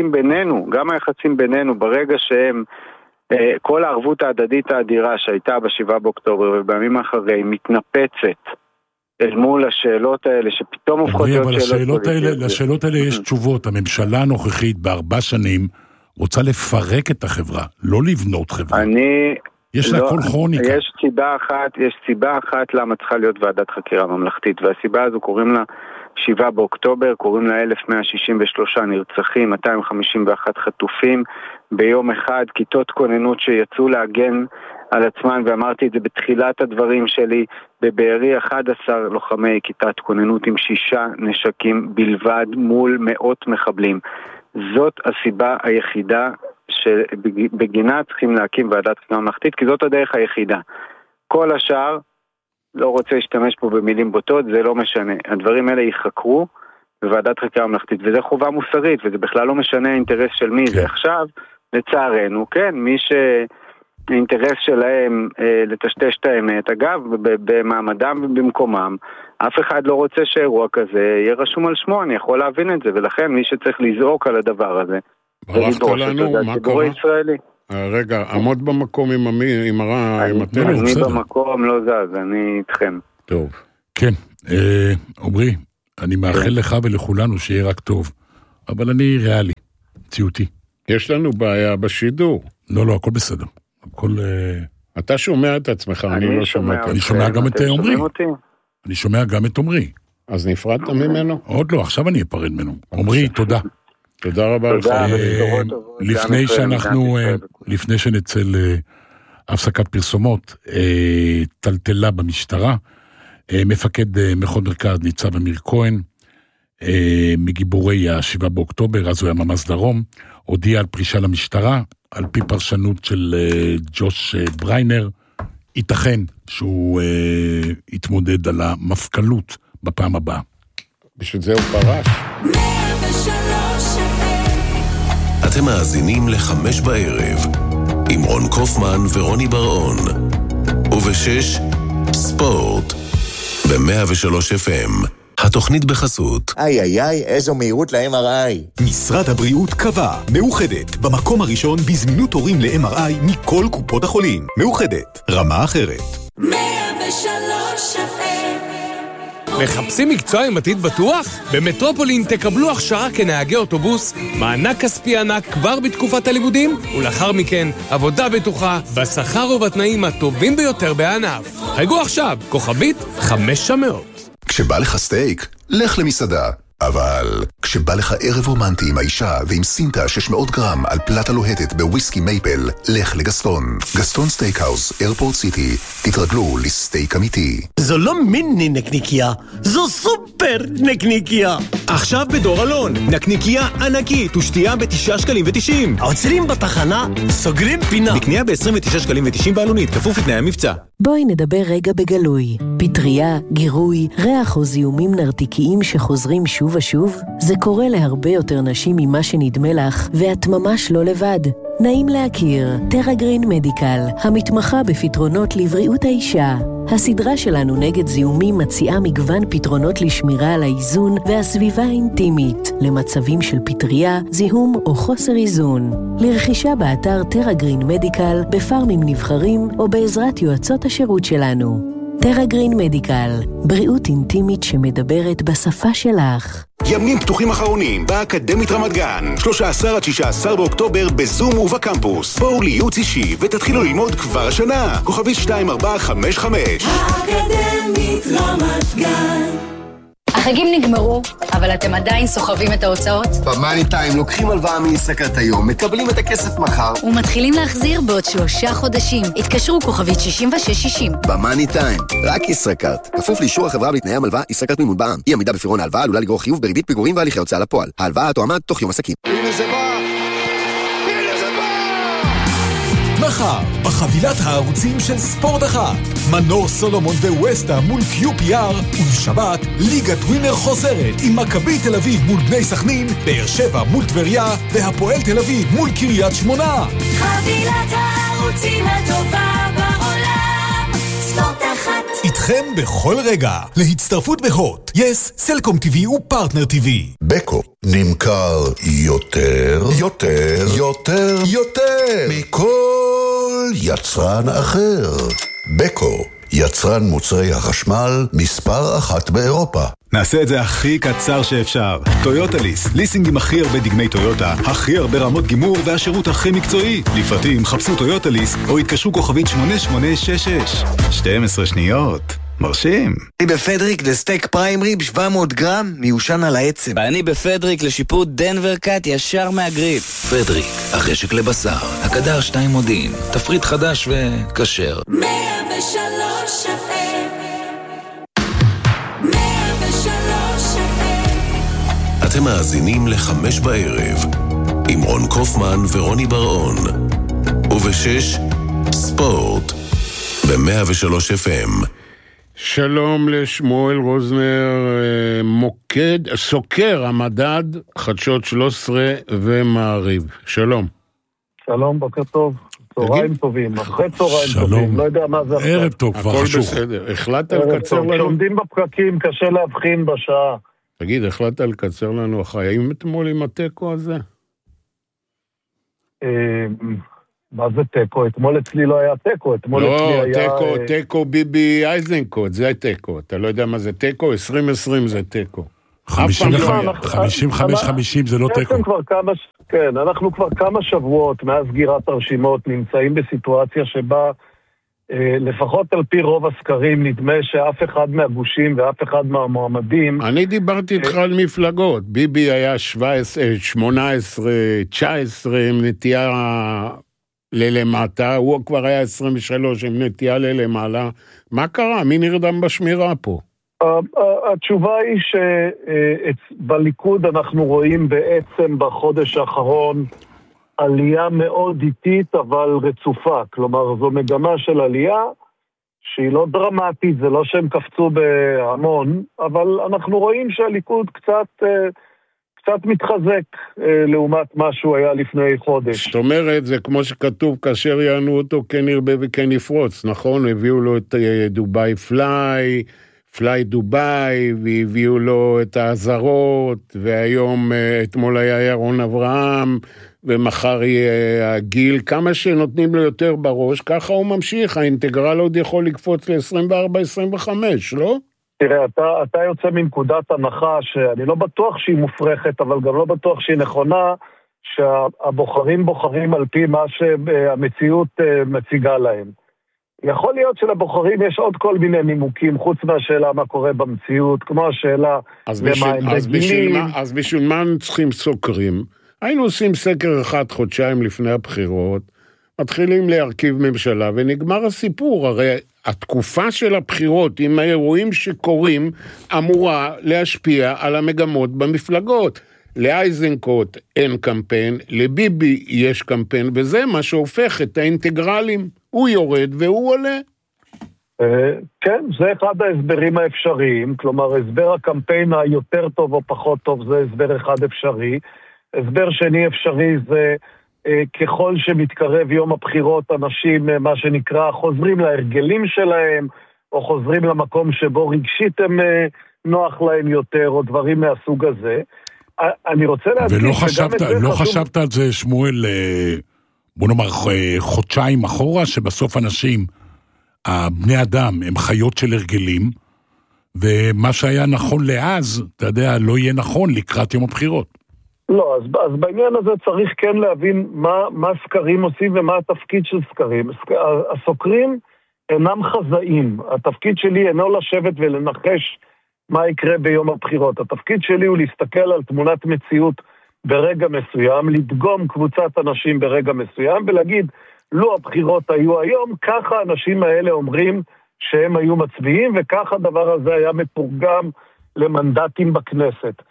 F: היחסים בינינו, ברגע שהם, כל הערבות ההדדית האדירה שהייתה ב7 באוקטובר ובימים האחרי, מתנפצת אל מול השאלות האלה, שפתאום הופכות להיות שאלות פוליטיות.
D: לשאלות האלה יש תשובות, הממשלה הנוכחית ב4 שנים, רוצה לפרק את החברה, לא לבנות חברה. יש לה כל כרוניקה.
F: יש סיבה אחת למה צריכה להיות ועדת חקירה ממלכתית, והסיבה הזו קוראים לה 7 באוקטובר, קוראים לה 1163 נרצחים, 251 חטופים, ביום אחד, כיתות כוננות שיצאו להגן על עצמן, ואמרתי את זה בתחילת הדברים שלי, בבארי 11 לוחמי כיתת כוננות עם 6 נשקים בלבד מול מאות מחבלים. זאת הסיבה היחידה שבגינה צריכים להקים ועדת חקירה ממלכתית, כי זאת הדרך היחידה. כל השאר, לא רוצה להשתמש פה במילים בוטות, זה לא משנה. הדברים האלה ייחקרו בוועדת חקירה ממלכתית, וזה חובה מוסרית, וזה בכלל לא משנה האינטרס של מי זה. עכשיו, לצערנו, כן, מי האינטרס שלהם לטשטש את האמת. אגב, במעמדם ובמקומם, אף אחד לא רוצה שאירוע כזה יהיה רשום על שמו, אני יכול להבין את זה, ולכן מי שצריך לזעוק על הדבר הזה,
B: ברחת לנו, מה קרה?
F: הישראלי.
B: רגע, עמוד במקום עם הרע, עם הטלפון.
F: אני במקום לא זז, אני איתכם.
B: טוב.
D: כן, עומרי, אני מאחל לך ולכולנו שיהיה רק טוב, אבל אני ריאלי, ציותי.
B: יש לנו בעיה בשידור.
D: לא, הכל בסדר. הכל...
B: אתה שומע את עצמך, אני לא שומע את עצמך.
D: אני שומע גם את עומרי. אני שומע גם את עומרי.
B: אז נפרדת ממנו?
D: עוד לא, עכשיו אני אפרד ממנו. עומרי, תודה.
B: תודה רבה לך.
D: לפני שנצא להפסקת פרסומות, טלטלה במשטרה, מפקד מחוז מרכז ניצב אמיר כהן, מגיבורי ה7 באוקטובר, אז הוא היה ממ"ז דרום, הודיע על פרישה למשטרה, על פי פרשנות של ג'וש בריינר, ייתכן שהוא יתמודד על המפכ"לות בפעם הבאה.
B: בשביל זה הוא פרש.
G: אתם מאזינים ל5 בערב, עם רון קופמן ורוני בר-און, וב6 ספורט, ב103 FM. התוכנית בחסות.
H: איי, איזו מהירות ל-MRI.
I: משרד הבריאות קבע, מאוחדת, במקום הראשון בזמינות תורים ל-MRI מכל קופות החולים. מאוחדת, רמה אחרת.
J: 103 מחפשים מקצוע עם עתיד בטוח? במטרופולין תקבלו הכשרה כנהגי אוטובוס, מענק כספי ענק כבר בתקופת הלימודים, ולאחר מכן עבודה בטוחה, בשכר ובתנאים הטובים ביותר בענף. חייגו עכשיו, כוכבית 500.
I: כשבא לך סטייק, לך למסעדה. אבל כשבא לך ערב רומנטי עם האישה ועם סינטה 600 גרם על פלטה לוהטת בוויסקי מייפל, לך לגסטון. גסטון סטייקהאוס, איירפורט סיטי. תתרגלו לסטייק אמיתי.
K: זו לא מיני נקניקיה, זו סופר נקניקיה.
L: עכשיו בדור אלון, נקניקיה ענקית ושתייה ב9.90 שקלים.
K: עוצרים בתחנה, סוגרים פינה.
L: בקנייה ב29.90 שקלים בעלונית, כפוף לתנאי המבצע.
M: בואי נדבר רגע בגלוי. פטריה, גירוי, ריח או זיהומים נרתיקיים שחוזרים שוב ושוב, זה קורה להרבה יותר נשים ממה שנדמה לך, ואת ממש לא לבד. נעים להכיר, טרגרין מדיקל, המתמחה בפתרונות לבריאות האישה. הסדרה שלנו נגד זיהומים מציעה מגוון פתרונות לשמירה על האיזון והסביבה האינטימית, למצבים של פטריה, זיהום או חוסר איזון. לרכישה באתר טרגרין מדיקל, בפארמים נבחרים או בעזרת יועצות השירות שלנו. טרגרין מדיקל, בריאות אינטימית שמדברת בשפה שלך.
I: ימים פתוחים אחרונים באקדמית רמת גן, 13 עד 16 באוקטובר בזום ובקמפוס. בואו לייעוץ אישי ותתחילו ללמוד כבר השנה. כוכבית 2455.
J: האקדמית רמת גן.
N: החגים נגמרו, אבל אתם עדיין סוחבים את ההוצאות?
O: במאני טיים לוקחים הלוואה מישראכרט היום, מקבלים את הכסף מחר
N: ומתחילים להחזיר בעוד 3 חודשים. התקשרו כוכבית 6660.
O: במאני טיים, רק ישראכרט. כפוף לאישור החברה בתנאי המלוואה ישראכרט מימון בע"מ. אי עמידה בפירעון ההלוואה עלולה לגרור חיוב בריבית פיגורים והליכי הוצאה לפועל. ההלוואה תואמה תוך יום עסקים.
I: הנה זה בא!
L: מחר, בחבילת הערוצים של ספורט אחת, מנור סולומון וווסטה מול QPR, ובשבת, ליגת ווינר חוזרת עם מכבי תל אביב מול בני סכנין, באר שבע מול טבריה, והפועל תל אביב מול קריית שמונה.
J: חבילת הערוצים הטובה בעולם, ספורט אחת.
L: איתכם בכל רגע, להצטרפות בהוט, יס, סלקום TV ופרטנר TV.
I: בקו נמכר יותר מכל יצרן אחר. בקו, יצרן מוצרי החשמל מספר 1 באירופה.
L: נעשה את זה הכי קצר שאפשר. טויוטה ליס, ליסינג עם הכי הרבה דגמי טויוטה, הכי הרבה רמות גימור והשירות הכי מקצועי. לפרטים חפשו טויוטה ליס או התקשרו כוכבית 8866. 12 שניות. מרשים.
K: אני בפדריק לסטייק פריים ריב 700 גרם מיושן על העצם.
P: ואני בפדריק לשיפוט דנבר קאט ישר מהגריל.
G: פדריק, החשק לבשר, הקדר 2 מודיעין, תפריט חדש וכשר.
J: 103
G: אתם מאזינים ל5 בערב, עם רון קופמן ורוני בר-און, וב6 ספורט, ב103 FM.
B: שלום לשמואל רוזנר, סוקר המדד, חדשות 13 ומעריב. שלום.
E: שלום, בוקר טוב.
Q: צהריים טובים, אחרי צהריים טובים, לא יודע מה זה עכשיו.
D: ערב טוב, כבר חשוך.
B: הכל בסדר, החלטת לקצר לנו?
Q: כשעומדים בפקקים קשה להבחין בשעה.
B: תגיד, החלטת לקצר לנו החיים אתמול עם הטקו הזה?
Q: מה זה טקו? אתמול אצלי לא היה טקו, אתמול אצלי היה...
B: לא, טקו ביבי אייזנקוט, זה הטקו. אתה לא יודע מה זה טקו? 2020 זה טקו.
D: 55-50 זה לא טקו.
Q: כן, אנחנו כבר כמה שבועות מאז סגירת הרשימות נמצאים בסיטואציה שבה לפחות על פי רוב הסקרים נדמה שאף אחד מהגושים ואף אחד מהמועמדים...
B: אני דיברתי איתך על מפלגות. ביבי היה 18, 19 עם נטייה ללמטה, הוא כבר היה 23 עם נטייה ללמעלה. מה קרה? מי נרדם בשמירה פה?
Q: התשובה היא שבליכוד אנחנו רואים בעצם בחודש האחרון עלייה מאוד איטית אבל רצופה, כלומר זו מגמה של עלייה שהיא לא דרמטית, זה לא שהם קפצו בהמון, אבל אנחנו רואים שהליכוד קצת מתחזק לעומת מה שהוא היה לפני חודש.
B: זאת אומרת, זה כמו שכתוב, כאשר יענו אותו כן ירבה וכן יפרוץ, נכון? הביאו לו את דוביי פליי דוביי, והביאו לו את העזרות, והיום, אתמול היה ירון אברהם, ומחר יהיה הגיל, כמה שנותנים לו יותר בראש, ככה הוא ממשיך, האינטגרל עוד יכול לקפוץ ל-24-25, לא?
Q: תראה, אתה יוצא מנקודת הנחה, שאני לא בטוח שהיא מופרכת, אבל גם לא בטוח שהיא נכונה, שהבוחרים בוחרים על פי מה שהמציאות מציגה להם. יכול להיות שלבוחרים יש עוד כל מיני נימוקים, חוץ מהשאלה מה קורה במציאות, כמו השאלה למה הם רגילים.
B: אז בשביל מה צריכים סוקרים? היינו עושים סקר אחד חודשיים לפני הבחירות, מתחילים להרכיב ממשלה ונגמר הסיפור. הרי התקופה של הבחירות עם האירועים שקורים אמורה להשפיע על המגמות במפלגות. לאייזנקוט אין קמפיין, לביבי יש קמפיין, וזה מה שהופך את האינטגרלים. הוא יורד והוא עולה.
Q: כן, זה אחד ההסברים האפשריים, כלומר, הסבר הקמפיין היותר טוב או פחות טוב זה הסבר אחד אפשרי. הסבר שני אפשרי זה ככל שמתקרב יום הבחירות, אנשים, מה שנקרא, חוזרים להרגלים שלהם, או חוזרים למקום שבו רגשית הם נוח להם יותר, או דברים מהסוג הזה. אני רוצה להדגיש...
D: ולא חשבת על זה, שמואל, בוא נאמר, חודשיים אחורה, שבסוף אנשים, הבני אדם, הם חיות של הרגלים, ומה שהיה נכון לאז, אתה יודע, לא יהיה נכון לקראת יום הבחירות.
Q: לא, אז בעניין הזה צריך כן להבין מה סקרים עושים ומה התפקיד של סקרים. הסוקרים אינם חזאים. התפקיד שלי אינו לשבת ולנחש מה יקרה ביום הבחירות. התפקיד שלי הוא להסתכל על תמונת מציאות ברגע מסוים, לדגום קבוצת אנשים ברגע מסוים ולהגיד, לא הבחירות היו היום, ככה האנשים האלה אומרים שהם היו מצביעים, וככה הדבר הזה היה מתורגם למנדטים בכנסת.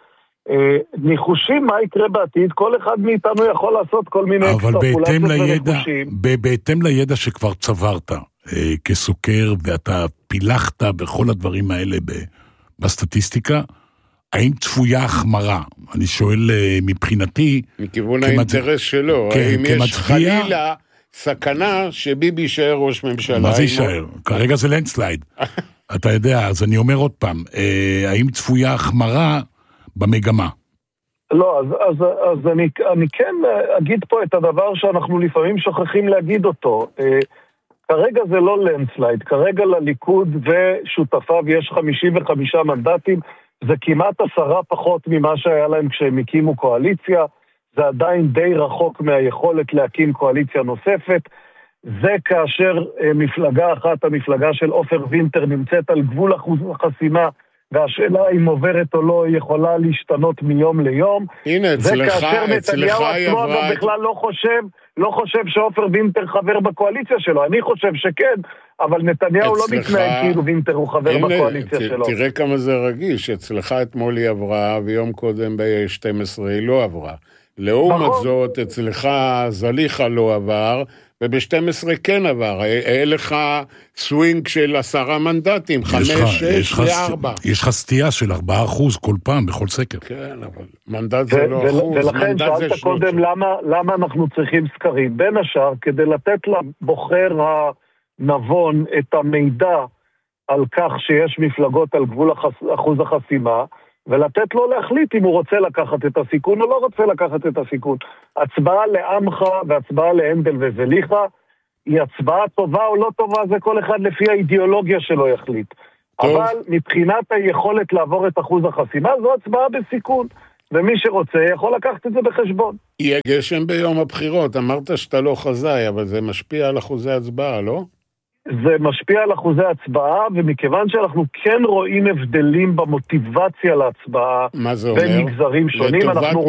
Q: ניחושים מה יקרה בעתיד, כל אחד מאיתנו יכול לעשות כל מיני
D: אקסטרפולציות וניחושים. בהתאם לידע שכבר צברת כסוקר, ואתה פילחת בכל הדברים האלה בסטטיסטיקה, האם צפויה החמרה? אני שואל מבחינתי...
B: מכיוון האינטרס שלו, האם יש חלילה סכנה שביבי יישאר ראש ממשלה?
D: מה זה יישאר? כרגע זה לנדסלייד. אתה יודע, אז אני אומר עוד פעם, האם צפויה החמרה במגמה?
Q: לא, אז אני כן אגיד פה את הדבר שאנחנו לפעמים שוכחים להגיד אותו. כרגע זה לא לנדסלייד, כרגע לליכוד ושותפיו יש 55 מנדטים, זה כמעט 10 פחות ממה שהיה להם כשהם הקימו קואליציה, זה עדיין די רחוק מהיכולת להקים קואליציה נוספת, זה כאשר מפלגה אחת, המפלגה של עופר וינטר נמצאת על גבול החסימה, והשאלה אם עוברת או לא יכולה להשתנות מיום ליום.
B: הנה, אצלך
Q: נתניהו עצמו בכלל לא חושב שעופר וינטר חבר בקואליציה שלו. אני חושב שכן, אבל נתניהו לא מתנהג כאילו וינטר הוא חבר בקואליציה שלו.
B: תראה כמה זה רגיש, אצלך אתמול היא עברה, ויום קודם ב-12 היא לא עברה. לעומת זאת, אצלך זליכה לא עבר, וב-12 כן עבר, היה לך סווינג של 10 מנדטים, 5, 6 ו-4.
D: יש לך סטייה של 4% כל פעם, בכל סקר.
B: כן, אבל מנדט זה לא אחוז,
Q: ולכן שאלת קודם למה אנחנו צריכים סקרים. בין השאר, כדי לתת לבוחר הנבון את המידע על כך שיש מפלגות על גבול אחוז החסימה, ולתת לו להחליט אם הוא רוצה לקחת את הסיכון או לא רוצה לקחת את הסיכון. הצבעה לעמך והצבעה להנדל וזליחה, היא הצבעה טובה או לא טובה, זה כל אחד לפי האידיאולוגיה שלו יחליט. טוב. אבל מבחינת היכולת לעבור את אחוז החסימה, זו הצבעה בסיכון, ומי שרוצה יכול לקחת את זה בחשבון.
B: יהיה גשם ביום הבחירות, אמרת שאתה לא חזאי, אבל זה משפיע על אחוזי הצבעה, לא?
Q: זה משפיע על אחוזי הצבעה, ומכיוון שאנחנו כן רואים הבדלים במוטיבציה להצבעה בין מגזרים שונים,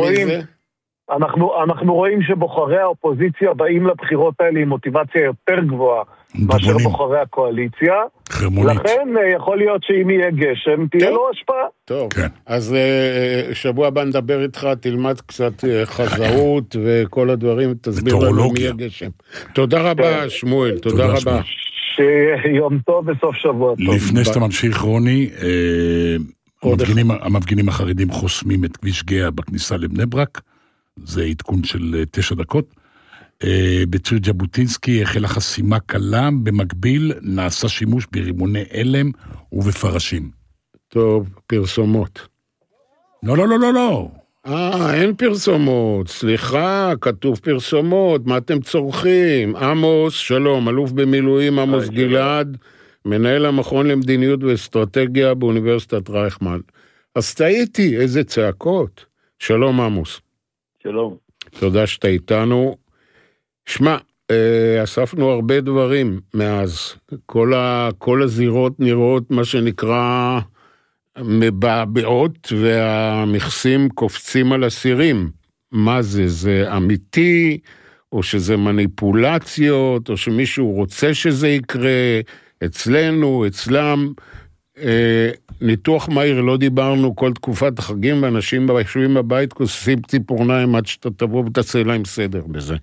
Q: אנחנו רואים שבוחרי האופוזיציה באים לבחירות האלה עם מוטיבציה יותר גבוהה מאשר בוחרי הקואליציה. לכן יכול להיות שאם יהיה גשם, תהיה לו השפעה.
B: טוב, אז שבוע הבא נדבר איתך, תלמד קצת חזאות וכל הדברים, תסביר לנו מי יהיה גשם. תודה רבה, שמואל, תודה רבה.
Q: שיום טוב בסוף שבוע טוב.
D: לפני שאתה ממשיך, רוני, המפגינים החרדים חוסמים את כביש גאה בכניסה לבני ברק, זה עדכון של 9 דקות. בציר ז'בוטינסקי החלה חסימה קלה, במקביל נעשה שימוש ברימוני אלם ובפרשים.
B: טוב, פרסומות.
D: לא.
B: אין פרסומות, סליחה, כתוב פרסומות, מה אתם צורכים? עמוס, שלום, אלוף במילואים עמוס גלעד, מנהל המכון למדיניות ואסטרטגיה באוניברסיטת רייכמן. אז טעיתי, איזה צעקות. שלום עמוס.
R: שלום.
B: תודה שאתה איתנו. שמע, אספנו הרבה דברים מאז. כל הזירות נראות מה שנקרא מבעבעות, והמכסים קופצים על הסירים. מה זה? זה אמיתי, או שזה מניפולציות, או שמישהו רוצה שזה יקרה, אצלנו, אצלם. ניתוח מהיר, לא דיברנו כל תקופת החגים, ואנשים יושבים בבית כוססים ציפורניים עד שאתה תבוא ותעשה להם סדר בזה.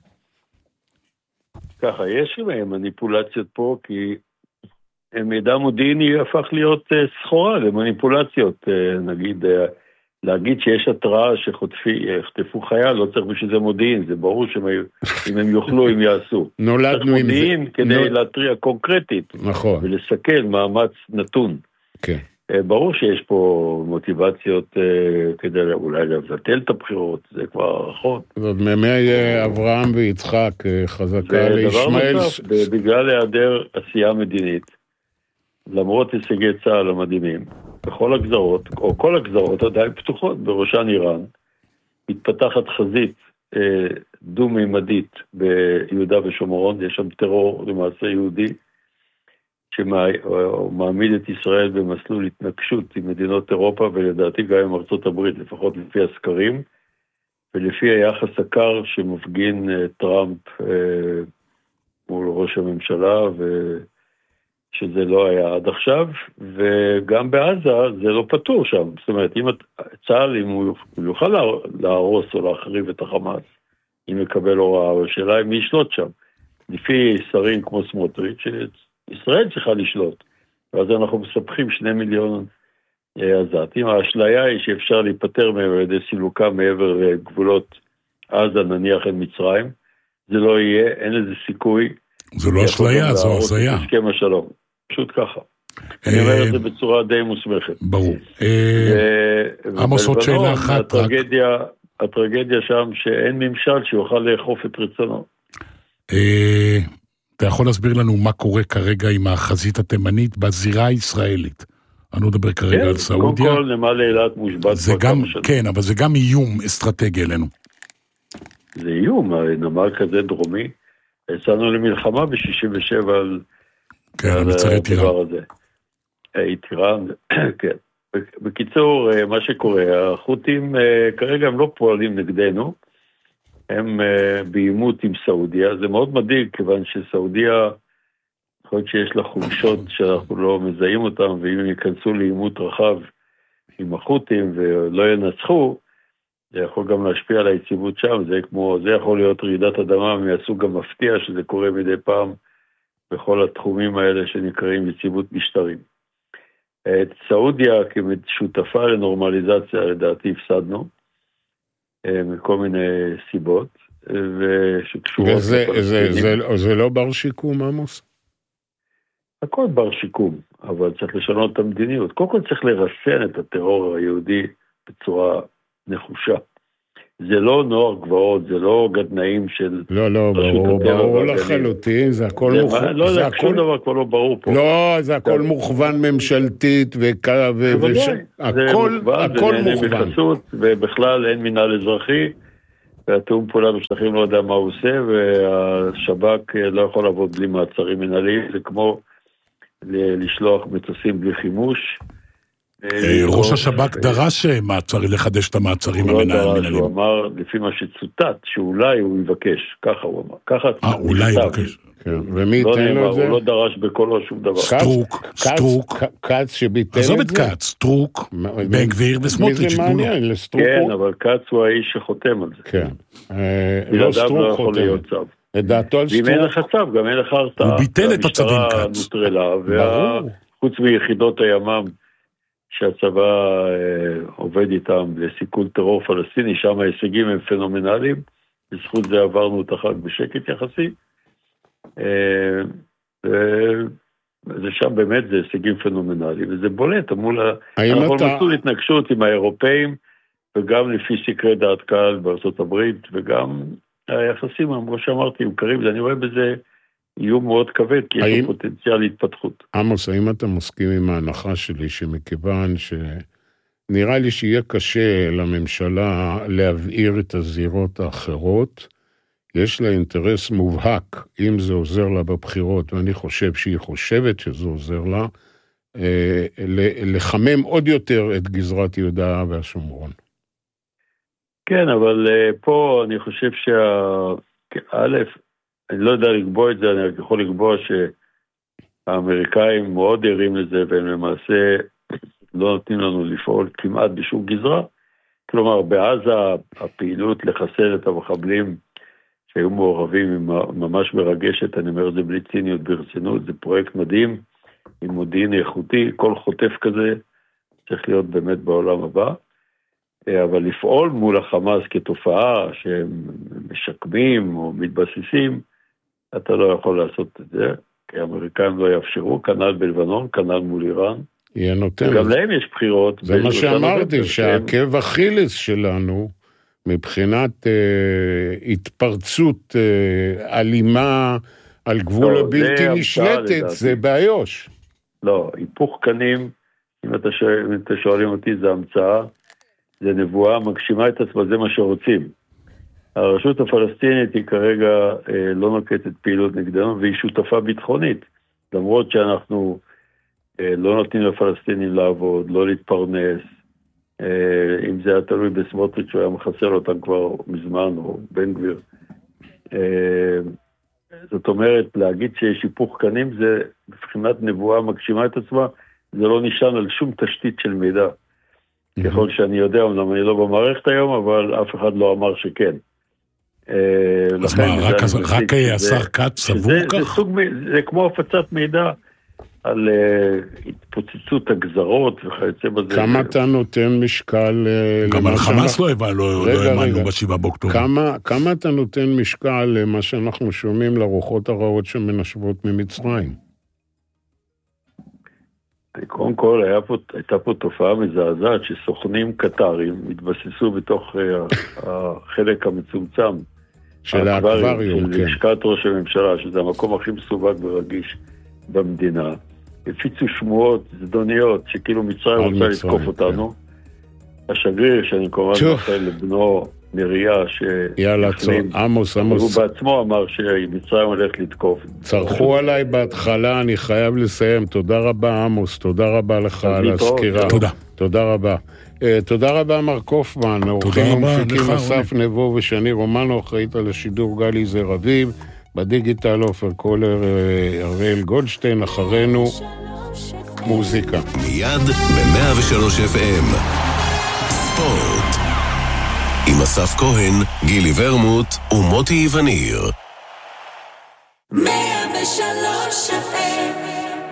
R: ככה, יש מניפולציות פה, כי מידע מודיעיני הפך להיות סחורה למניפולציות. נגיד, להגיד שיש התראה שחטפו חייל, לא צריך בשביל זה מודיעין, זה ברור שאם הם יוכלו, הם יעשו.
B: נולדנו עם זה.
R: מודיעין כדי להתריע קונקרטית.
B: נכון.
R: ולסכל מאמץ נתון.
B: כן.
R: ברור שיש פה מוטיבציות כדי אולי לבטל את הבחירות, זה כבר רחוק.
B: זאת מימי אברהם ויצחק, חזקה לישמעאל.
R: בגלל היעדר עשייה מדינית, למרות הישגי צה"ל המדהימים, בכל הגזרות, או כל הגזרות עדיין פתוחות, בראשן איראן, מתפתחת חזית דו-מימדית ביהודה ושומרון, יש שם טרור למעשה יהודי, שמעמיד את ישראל במסלול התנגשות עם מדינות אירופה, ולדעתי גם עם ארצות הברית, לפחות לפי הסקרים, ולפי היחס הקר שמפגין טראמפ מול ראש הממשלה, שזה לא היה עד עכשיו, וגם בעזה זה לא פתור שם. זאת אומרת, אם צה"ל, אם הוא יוכל להרוס או להחריב את החמאס, אם יקבל הוראה, השאלה אם ישלוט שם. לפי שרים כמו סמוטריץ', ישראל צריכה לשלוט. ואז אנחנו מספחים 2 מיליון עזתים. האשליה היא שאפשר להיפטר מהם על ידי סילוקה מעבר לגבולות עזה, נניח אל מצרים. זה לא יהיה, אין איזה סיכוי.
D: זה לא אשליה, זו הזיה.
R: הסכם השלום. פשוט ככה. אני אומר את זה בצורה די מוסמכת.
D: ברור. עמוס עוד שאלה אחת.
R: הטרגדיה שם שאין ממשל שיוכל לאכוף את רצונו.
D: אתה יכול להסביר לנו מה קורה כרגע עם החזית התימנית בזירה הישראלית? אני מדבר כרגע על סעודיה.
R: קודם כל נמל אילת מושבת.
D: כן, אבל זה גם איום אסטרטגי אלינו.
R: זה איום, נמל כזה דרומי. יצאנו למלחמה ב-67 על
D: מצרי טיראן.
R: טיראן, כן. בקיצור, מה שקורה, החות'ים כרגע הם לא פועלים נגדנו, הם בעימות עם סעודיה, זה מאוד מדאיג, כיוון שסעודיה, יכול להיות שיש לה חולשות שאנחנו לא מזהים אותם, ואם הם ייכנסו לעימות רחב עם החות'ים ולא ינצחו, זה יכול גם להשפיע על היציבות שם, זה יכול להיות רעידת אדמה מהסוג המפתיע שזה קורה מדי פעם בכל התחומים האלה שנקראים יציבות משטרים. את סעודיה כשותפה לנורמליזציה לדעתי הפסדנו, מכל מיני סיבות,
B: זה לא בר שיקום, עמוס?
R: הכל בר שיקום, אבל צריך לשנות את המדיניות. קודם כל צריך לרסן את הטרור היהודי בצורה נחושה. זה לא נוער גבעות, זה לא גדנאים של...
B: לא, ברור לחלוטין, זה הכל מוכוון.
R: לא, שום דבר כבר לא ברור פה.
B: לא, זה הכל מוכוון ממשלתית, הכל מוכוון.
R: ובכלל אין מנהל אזרחי, והתאום פעולה בשטחים לא יודע מה הוא עושה, והשב"כ לא יכול לעבוד בלי מעצרים מנהליים, זה כמו לשלוח מטוסים בלי חימוש.
D: ראש השב"כ דרש לחדש את המעצרים המנהליים.
R: הוא אמר, לפי מה שצוטט, שאולי הוא יבקש, ככה הוא אמר.
D: אולי יבקש.
B: ומי ייתן לו את זה?
R: הוא לא דרש בקולו שום דבר.
D: סטרוק.
B: קץ שביטל את זה?
D: עזוב את קץ, סטרוק, בן גביר וסמוטריץ'.
R: כן, אבל קץ הוא האיש שחותם על זה.
B: כן.
R: לא סטרוק לא יכול להיות צו. ואם אין לך צו, גם אין לך הרתעה.
D: הוא ביטל את הצווים קץ.
R: חוץ מיחידות הימ"מ, שהצבא עובד איתם לסיכול טרור פלסטיני, שם ההישגים הם פנומנליים, בזכות זה עברנו את החג בשקט יחסי, ושם באמת זה הישגים פנומנליים, וזה בולט, אנחנו מסלול התנגשות עם האירופאים, וגם לפי סקרי דעת קהל בארצות הברית, וגם היחסים, כמו שאמרתי, עם קריב, אני רואה בזה איום מאוד כבד, כי יש פוטנציאל התפתחות.
B: עמוס, האם אתה מסכים עם ההנחה שלי, שמכיוון שנראה לי שיהיה קשה לממשלה להבעיר את הזירות האחרות, יש לה אינטרס מובהק, אם זה עוזר לה בבחירות, ואני חושב שהיא חושבת שזה עוזר לה, לחמם עוד יותר את גזרת יהודה והשומרון.
R: כן, אבל פה אני חושב אני לא יודע לקבוע את זה, אני יכול לקבוע שהאמריקאים מאוד ערים לזה, והם למעשה לא נותנים לנו לפעול כמעט בשום גזרה. כלומר, בעזה הפעילות לחסל את המחבלים שהיו מעורבים, ממש מרגשת, אני אומר זה בלי ציניות ברצינות, זה פרויקט מדהים, עם מודיעין איכותי, כל חוטף כזה צריך להיות באמת בעולם הבא. אבל לפעול מול החמאס כתופעה שהם משקמים או מתבססים, אתה לא יכול לעשות את זה, כי האמריקאים לא יאפשרו, כנ"ל בלבנון, כנ"ל מול איראן. גם להם יש בחירות.
B: זה מה שאמרתי, שהעקב אכילס שלנו, מבחינת התפרצות אלימה על גבול הבלתי נשלטת, זה באיו"ש.
R: לא, היפוך קנים, אם אתם שואלים אותי, זה המצאה, זה נבואה, מגשימה את עצמה, זה מה שרוצים. הרשות הפלסטינית היא כרגע לא נוקטת פעילות נגדנו, והיא שותפה ביטחונית, למרות שאנחנו לא נותנים לפלסטינים לעבוד, לא להתפרנס, אם זה היה תלוי בסמוטריץ' שהוא היה מחסל אותם כבר מזמן, או בן גביר. זאת אומרת, להגיד שיש היפוך קנים, זה מבחינת נבואה מגשימה את עצמה, זה לא נשען על שום תשתית של מידע. ככל שאני יודע, אומנם אני לא במערכת היום, אבל אף אחד לא אמר שכן.
D: אז מה, רק השר כץ סבור כך?
R: זה כמו הפצת מידע על התפוצצות הגזרות וכיוצא בזה.
B: כמה אתה נותן משקל...
D: גם על חמאס לא האמנו ב7 באוקטובר.
B: כמה אתה נותן משקל למה שאנחנו שומעים לרוחות הרעות שמנשבות ממצרים?
R: קודם כל, הייתה פה תופעה מזעזעת שסוכנים קטרים התבססו בתוך החלק המצומצם
B: של האקווריום,
R: של לשכת ראש הממשלה, שזה המקום הכי מסווג ורגיש במדינה. הפיצו שמועות זדוניות שכאילו מצרים רוצה לתקוף אותנו. השגריר, שאני כמובן מאחל לבנו נריה,
B: עמוס.
R: הוא בעצמו אמר שמצרים הולך לתקוף.
B: צרכו עליי בהתחלה, אני חייב לסיים. תודה רבה עמוס, תודה רבה לך על הסקירה. תודה רבה. תודה רבה מר קופמן, אורחים ומפיקים אסף נבו ושני רומנו, אחראית על השידור גלי זר אביב, בדיגיטל עופר קולר, אריאל גולדשטיין, אחרינו מוזיקה.
I: מיד ב-103 FM ספורט
S: עם אסף כהן, גילי ורמוט ומוטי יווניר.
T: 103 FM.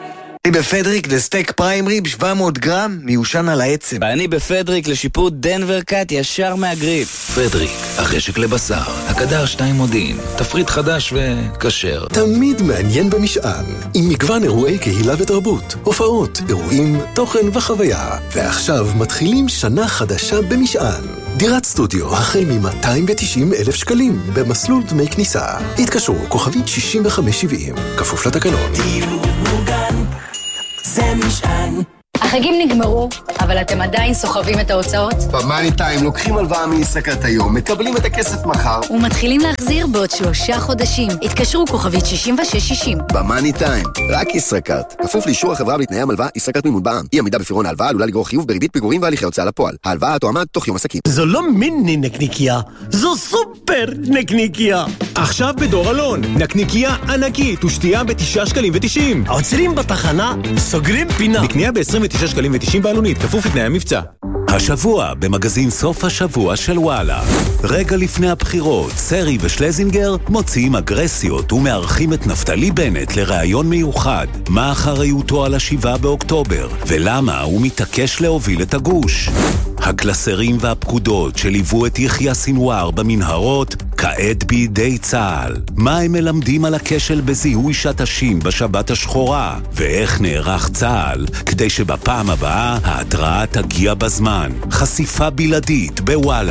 P: אני בפדריק לסטייק פריים ריב 700 גרם מיושן על העצם. ואני בפדריק לשיפוט דנבר קאט ישר מהגריל.
G: פדריק, החשק לבשר, הקדר 2 מודיעין, תפריט חדש וכשר.
U: תמיד מעניין במשען, עם מגוון אירועי קהילה ותרבות, הופעות, אירועים, תוכן וחוויה. ועכשיו מתחילים שנה חדשה במשען. דירת סטודיו החל מ-290,000 שקלים במסלול דמי כניסה. התקשרו כוכבית 6570, כפוף לתקנון.
T: דיור מוגן, זה משען.
N: החגים נגמרו, אבל אתם עדיין סוחבים את ההוצאות?
O: במאני טיים לוקחים הלוואה מישראכרט היום, מקבלים את הכסף מחר
N: ומתחילים להחזיר בעוד 3 חודשים. התקשרו כוכבית 6660.
O: במאני טיים, רק ישראכרט. כפוף לאישור החברה ולתנאי המלווה, ישראכרט מימון בע"מ. אי עמידה בפירעון ההלוואה עלולה לגרור חיוב בריבית פיגורים והליכי הוצאה לפועל. ההלוואה תואמה תוך יום עסקים.
K: זו לא מיני נקניקיה, זו סופר נקניקיה.
L: עכשיו בדור אלון, נקניקיה ענקית ושתייה ב9.90 שקלים.
K: עוצרים בתחנה, סוגרים פינה.
L: נקניה ב29.90 שקלים בעלונית, כפוף לתנאי המבצע.
V: השבוע במגזין סוף השבוע של וואלה. רגע לפני הבחירות, סרי ושלזינגר מוציאים אגרסיות ומארחים את נפתלי בנט לראיון מיוחד. מה אחריותו על 7 באוקטובר, ולמה הוא מתעקש להוביל את הגוש. הקלסרים והפקודות שליוו את יחיא סינואר במנהרות, כעת בידי צה"ל. מה הם מלמדים על הכשל בזיהוי שטשים בשבת השחורה, ואיך נערך צה"ל כדי שבפעם הבאה ההתראה תגיע בזמן. חשיפה בלעדית בוואלה.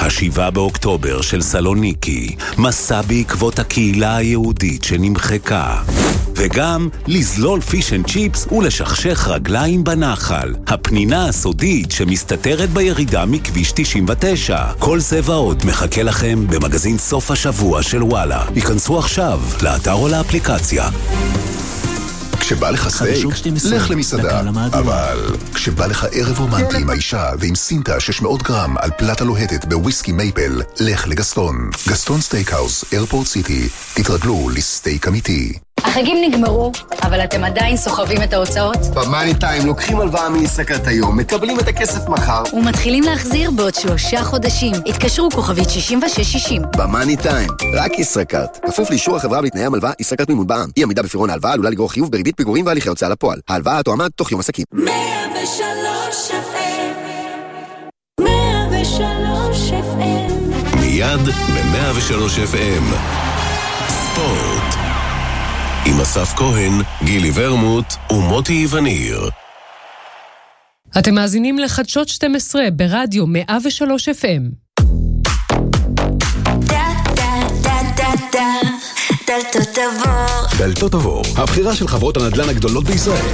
V: 7 באוקטובר של סלוניקי, מסע בעקבות הקהילה היהודית שנמחקה. וגם לזלול פיש אנד צ'יפס ולשכשך רגליים בנחל, הפנינה הסודית שמסתתרת בירידה מכביש 99. כל זה ועוד מחכה לכם במגזין סוף השבוע של וואלה. ייכנסו עכשיו לאתר או לאפליקציה.
I: כשבא לך סטייק, לך למסעדה. אבל כשבא לך ערב רומנטי עם האישה ועם סינטה 600 גרם על פלטה לוהטת בוויסקי מייפל, לך לגסטון. גסטון סטייקהאוס, איירפורט סיטי. תתרגלו לסטייק אמיתי.
N: החגים נגמרו, אבל אתם עדיין סוחבים את ההוצאות?
O: במאני טיים לוקחים הלוואה מישראכרט היום, מקבלים את הכסף מחר
N: ומתחילים להחזיר בעוד 3 חודשים. התקשרו כוכבית 6660.
O: במאני טיים, רק ישראכרט. כפוף לאישור החברה ולתנאי המלווה, ישראכרט מימון בע"מ. אי עמידה בפירעון ההלוואה עלולה לגרור חיוב בריבית פיגורים והליכי הוצאה לפועל. ההלוואה תואמה תוך יום עסקים.
T: 103 FM. 103 FM.
S: מיד ב-103 FM. ספורט. עם אסף כהן, גילי ורמוט ומוטי יווניר.
W: אתם מאזינים לחדשות 12 ברדיו 103 FM.
T: דלתות עבור.
L: דלתות עבור, הבחירה של חברות הנדל"ן הגדולות בישראל.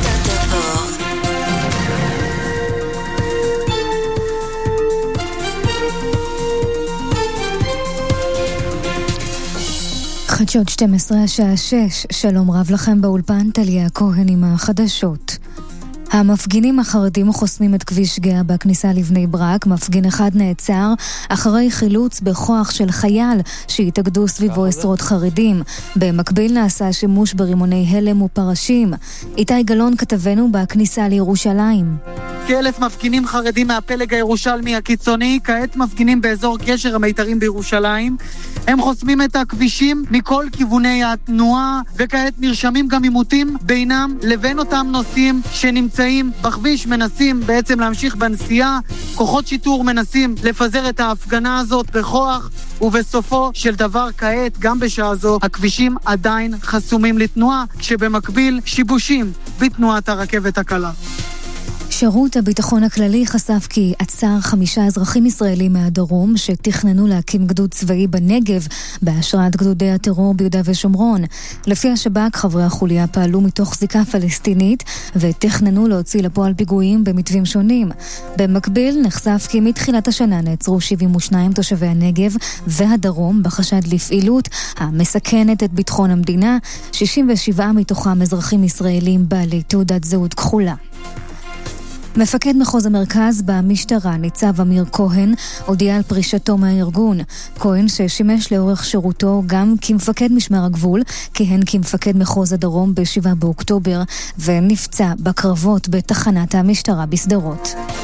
X: חדשות 12 השעה 6, שלום רב לכם באולפן, טליה כהן עם החדשות. המפגינים החרדים חוסמים את כביש גאה בכניסה לבני ברק. מפגין אחד נעצר אחרי חילוץ בכוח של חייל שהתאגדו סביבו עשרות חרדים. במקביל נעשה שימוש ברימוני הלם ופרשים. איתי גלון כתבנו בכניסה לירושלים.
Y: כ1,000 מפגינים חרדים מהפלג הירושלמי הקיצוני כעת מפגינים באזור גשר המיתרים בירושלים. הם חוסמים את הכבישים מכל כיווני התנועה, וכעת נרשמים גם עימותים בינם לבין אותם נוסעים שנמצאים בכביש, מנסים בעצם להמשיך בנסיעה. כוחות שיטור מנסים לפזר את ההפגנה הזאת בכוח, ובסופו של דבר כעת, גם בשעה זו, הכבישים עדיין חסומים לתנועה, כשבמקביל שיבושים בתנועת הרכבת הקלה.
X: שירות הביטחון הכללי חשף כי עצר 5 אזרחים ישראלים מהדרום שתכננו להקים גדוד צבאי בנגב בהשראת גדודי הטרור ביהודה ושומרון. לפי השב"כ, חברי החוליה פעלו מתוך זיקה פלסטינית ותכננו להוציא לפועל פיגועים במתווים שונים. במקביל נחשף כי מתחילת השנה נעצרו 72 תושבי הנגב והדרום בחשד לפעילות המסכנת את ביטחון המדינה, 67 מתוכם אזרחים ישראלים בעלי תעודת זהות כחולה. מפקד מחוז המרכז במשטרה, ניצב אמיר כהן, הודיע על פרישתו מהארגון. כהן, ששימש לאורך שירותו גם כמפקד משמר הגבול, כיהן כמפקד מחוז הדרום ב7 באוקטובר, ונפצע בקרבות בתחנת המשטרה בסדרות.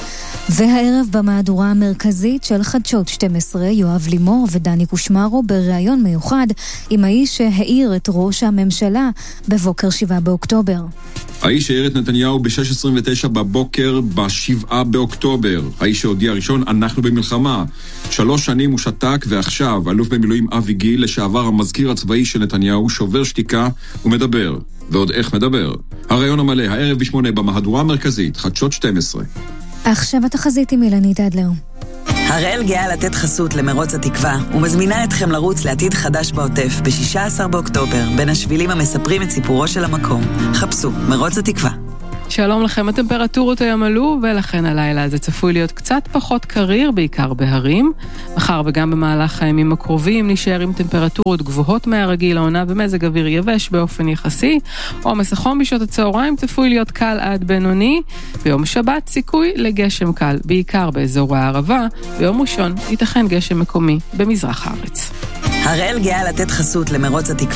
X: והערב במהדורה המרכזית של חדשות 12, יואב לימור ודני קושמרו בריאיון מיוחד עם האיש שהעיר את ראש הממשלה בבוקר 7 באוקטובר.
A: האיש העיר את נתניהו ב-6:29 בבוקר ב-7 באוקטובר. האיש שהודיע ראשון, אנחנו במלחמה. 3 שנים הוא שתק, ועכשיו אלוף במילואים אבי גיל, לשעבר המזכיר הצבאי של נתניהו, שובר שתיקה ומדבר. ועוד איך מדבר. הריאיון המלא, הערב ב-8 במהדורה המרכזית, חדשות 12.
X: עכשיו התחזית עם אילנית אדלר.
C: הראל גאה לתת חסות למרוץ התקווה ומזמינה אתכם לרוץ לעתיד חדש בעוטף ב-16 באוקטובר בין השבילים המספרים את סיפורו של המקום. חפשו מרוץ התקווה.
F: שלום לכם, הטמפרטורות היום עלו ולכן הלילה זה צפוי להיות קצת פחות קריר, בעיקר בהרים. מחר וגם במהלך הימים הקרובים נשאר עם טמפרטורות גבוהות מהרגיל, העונה ומזג אוויר יבש באופן יחסי. עומס החום בשעות הצהריים צפוי להיות קל עד בינוני. ביום שבת סיכוי לגשם קל, בעיקר באזור הערבה. ביום ראשון ייתכן גשם מקומי במזרח הארץ.
C: הראל גאה לתת חסות למרוץ התקווה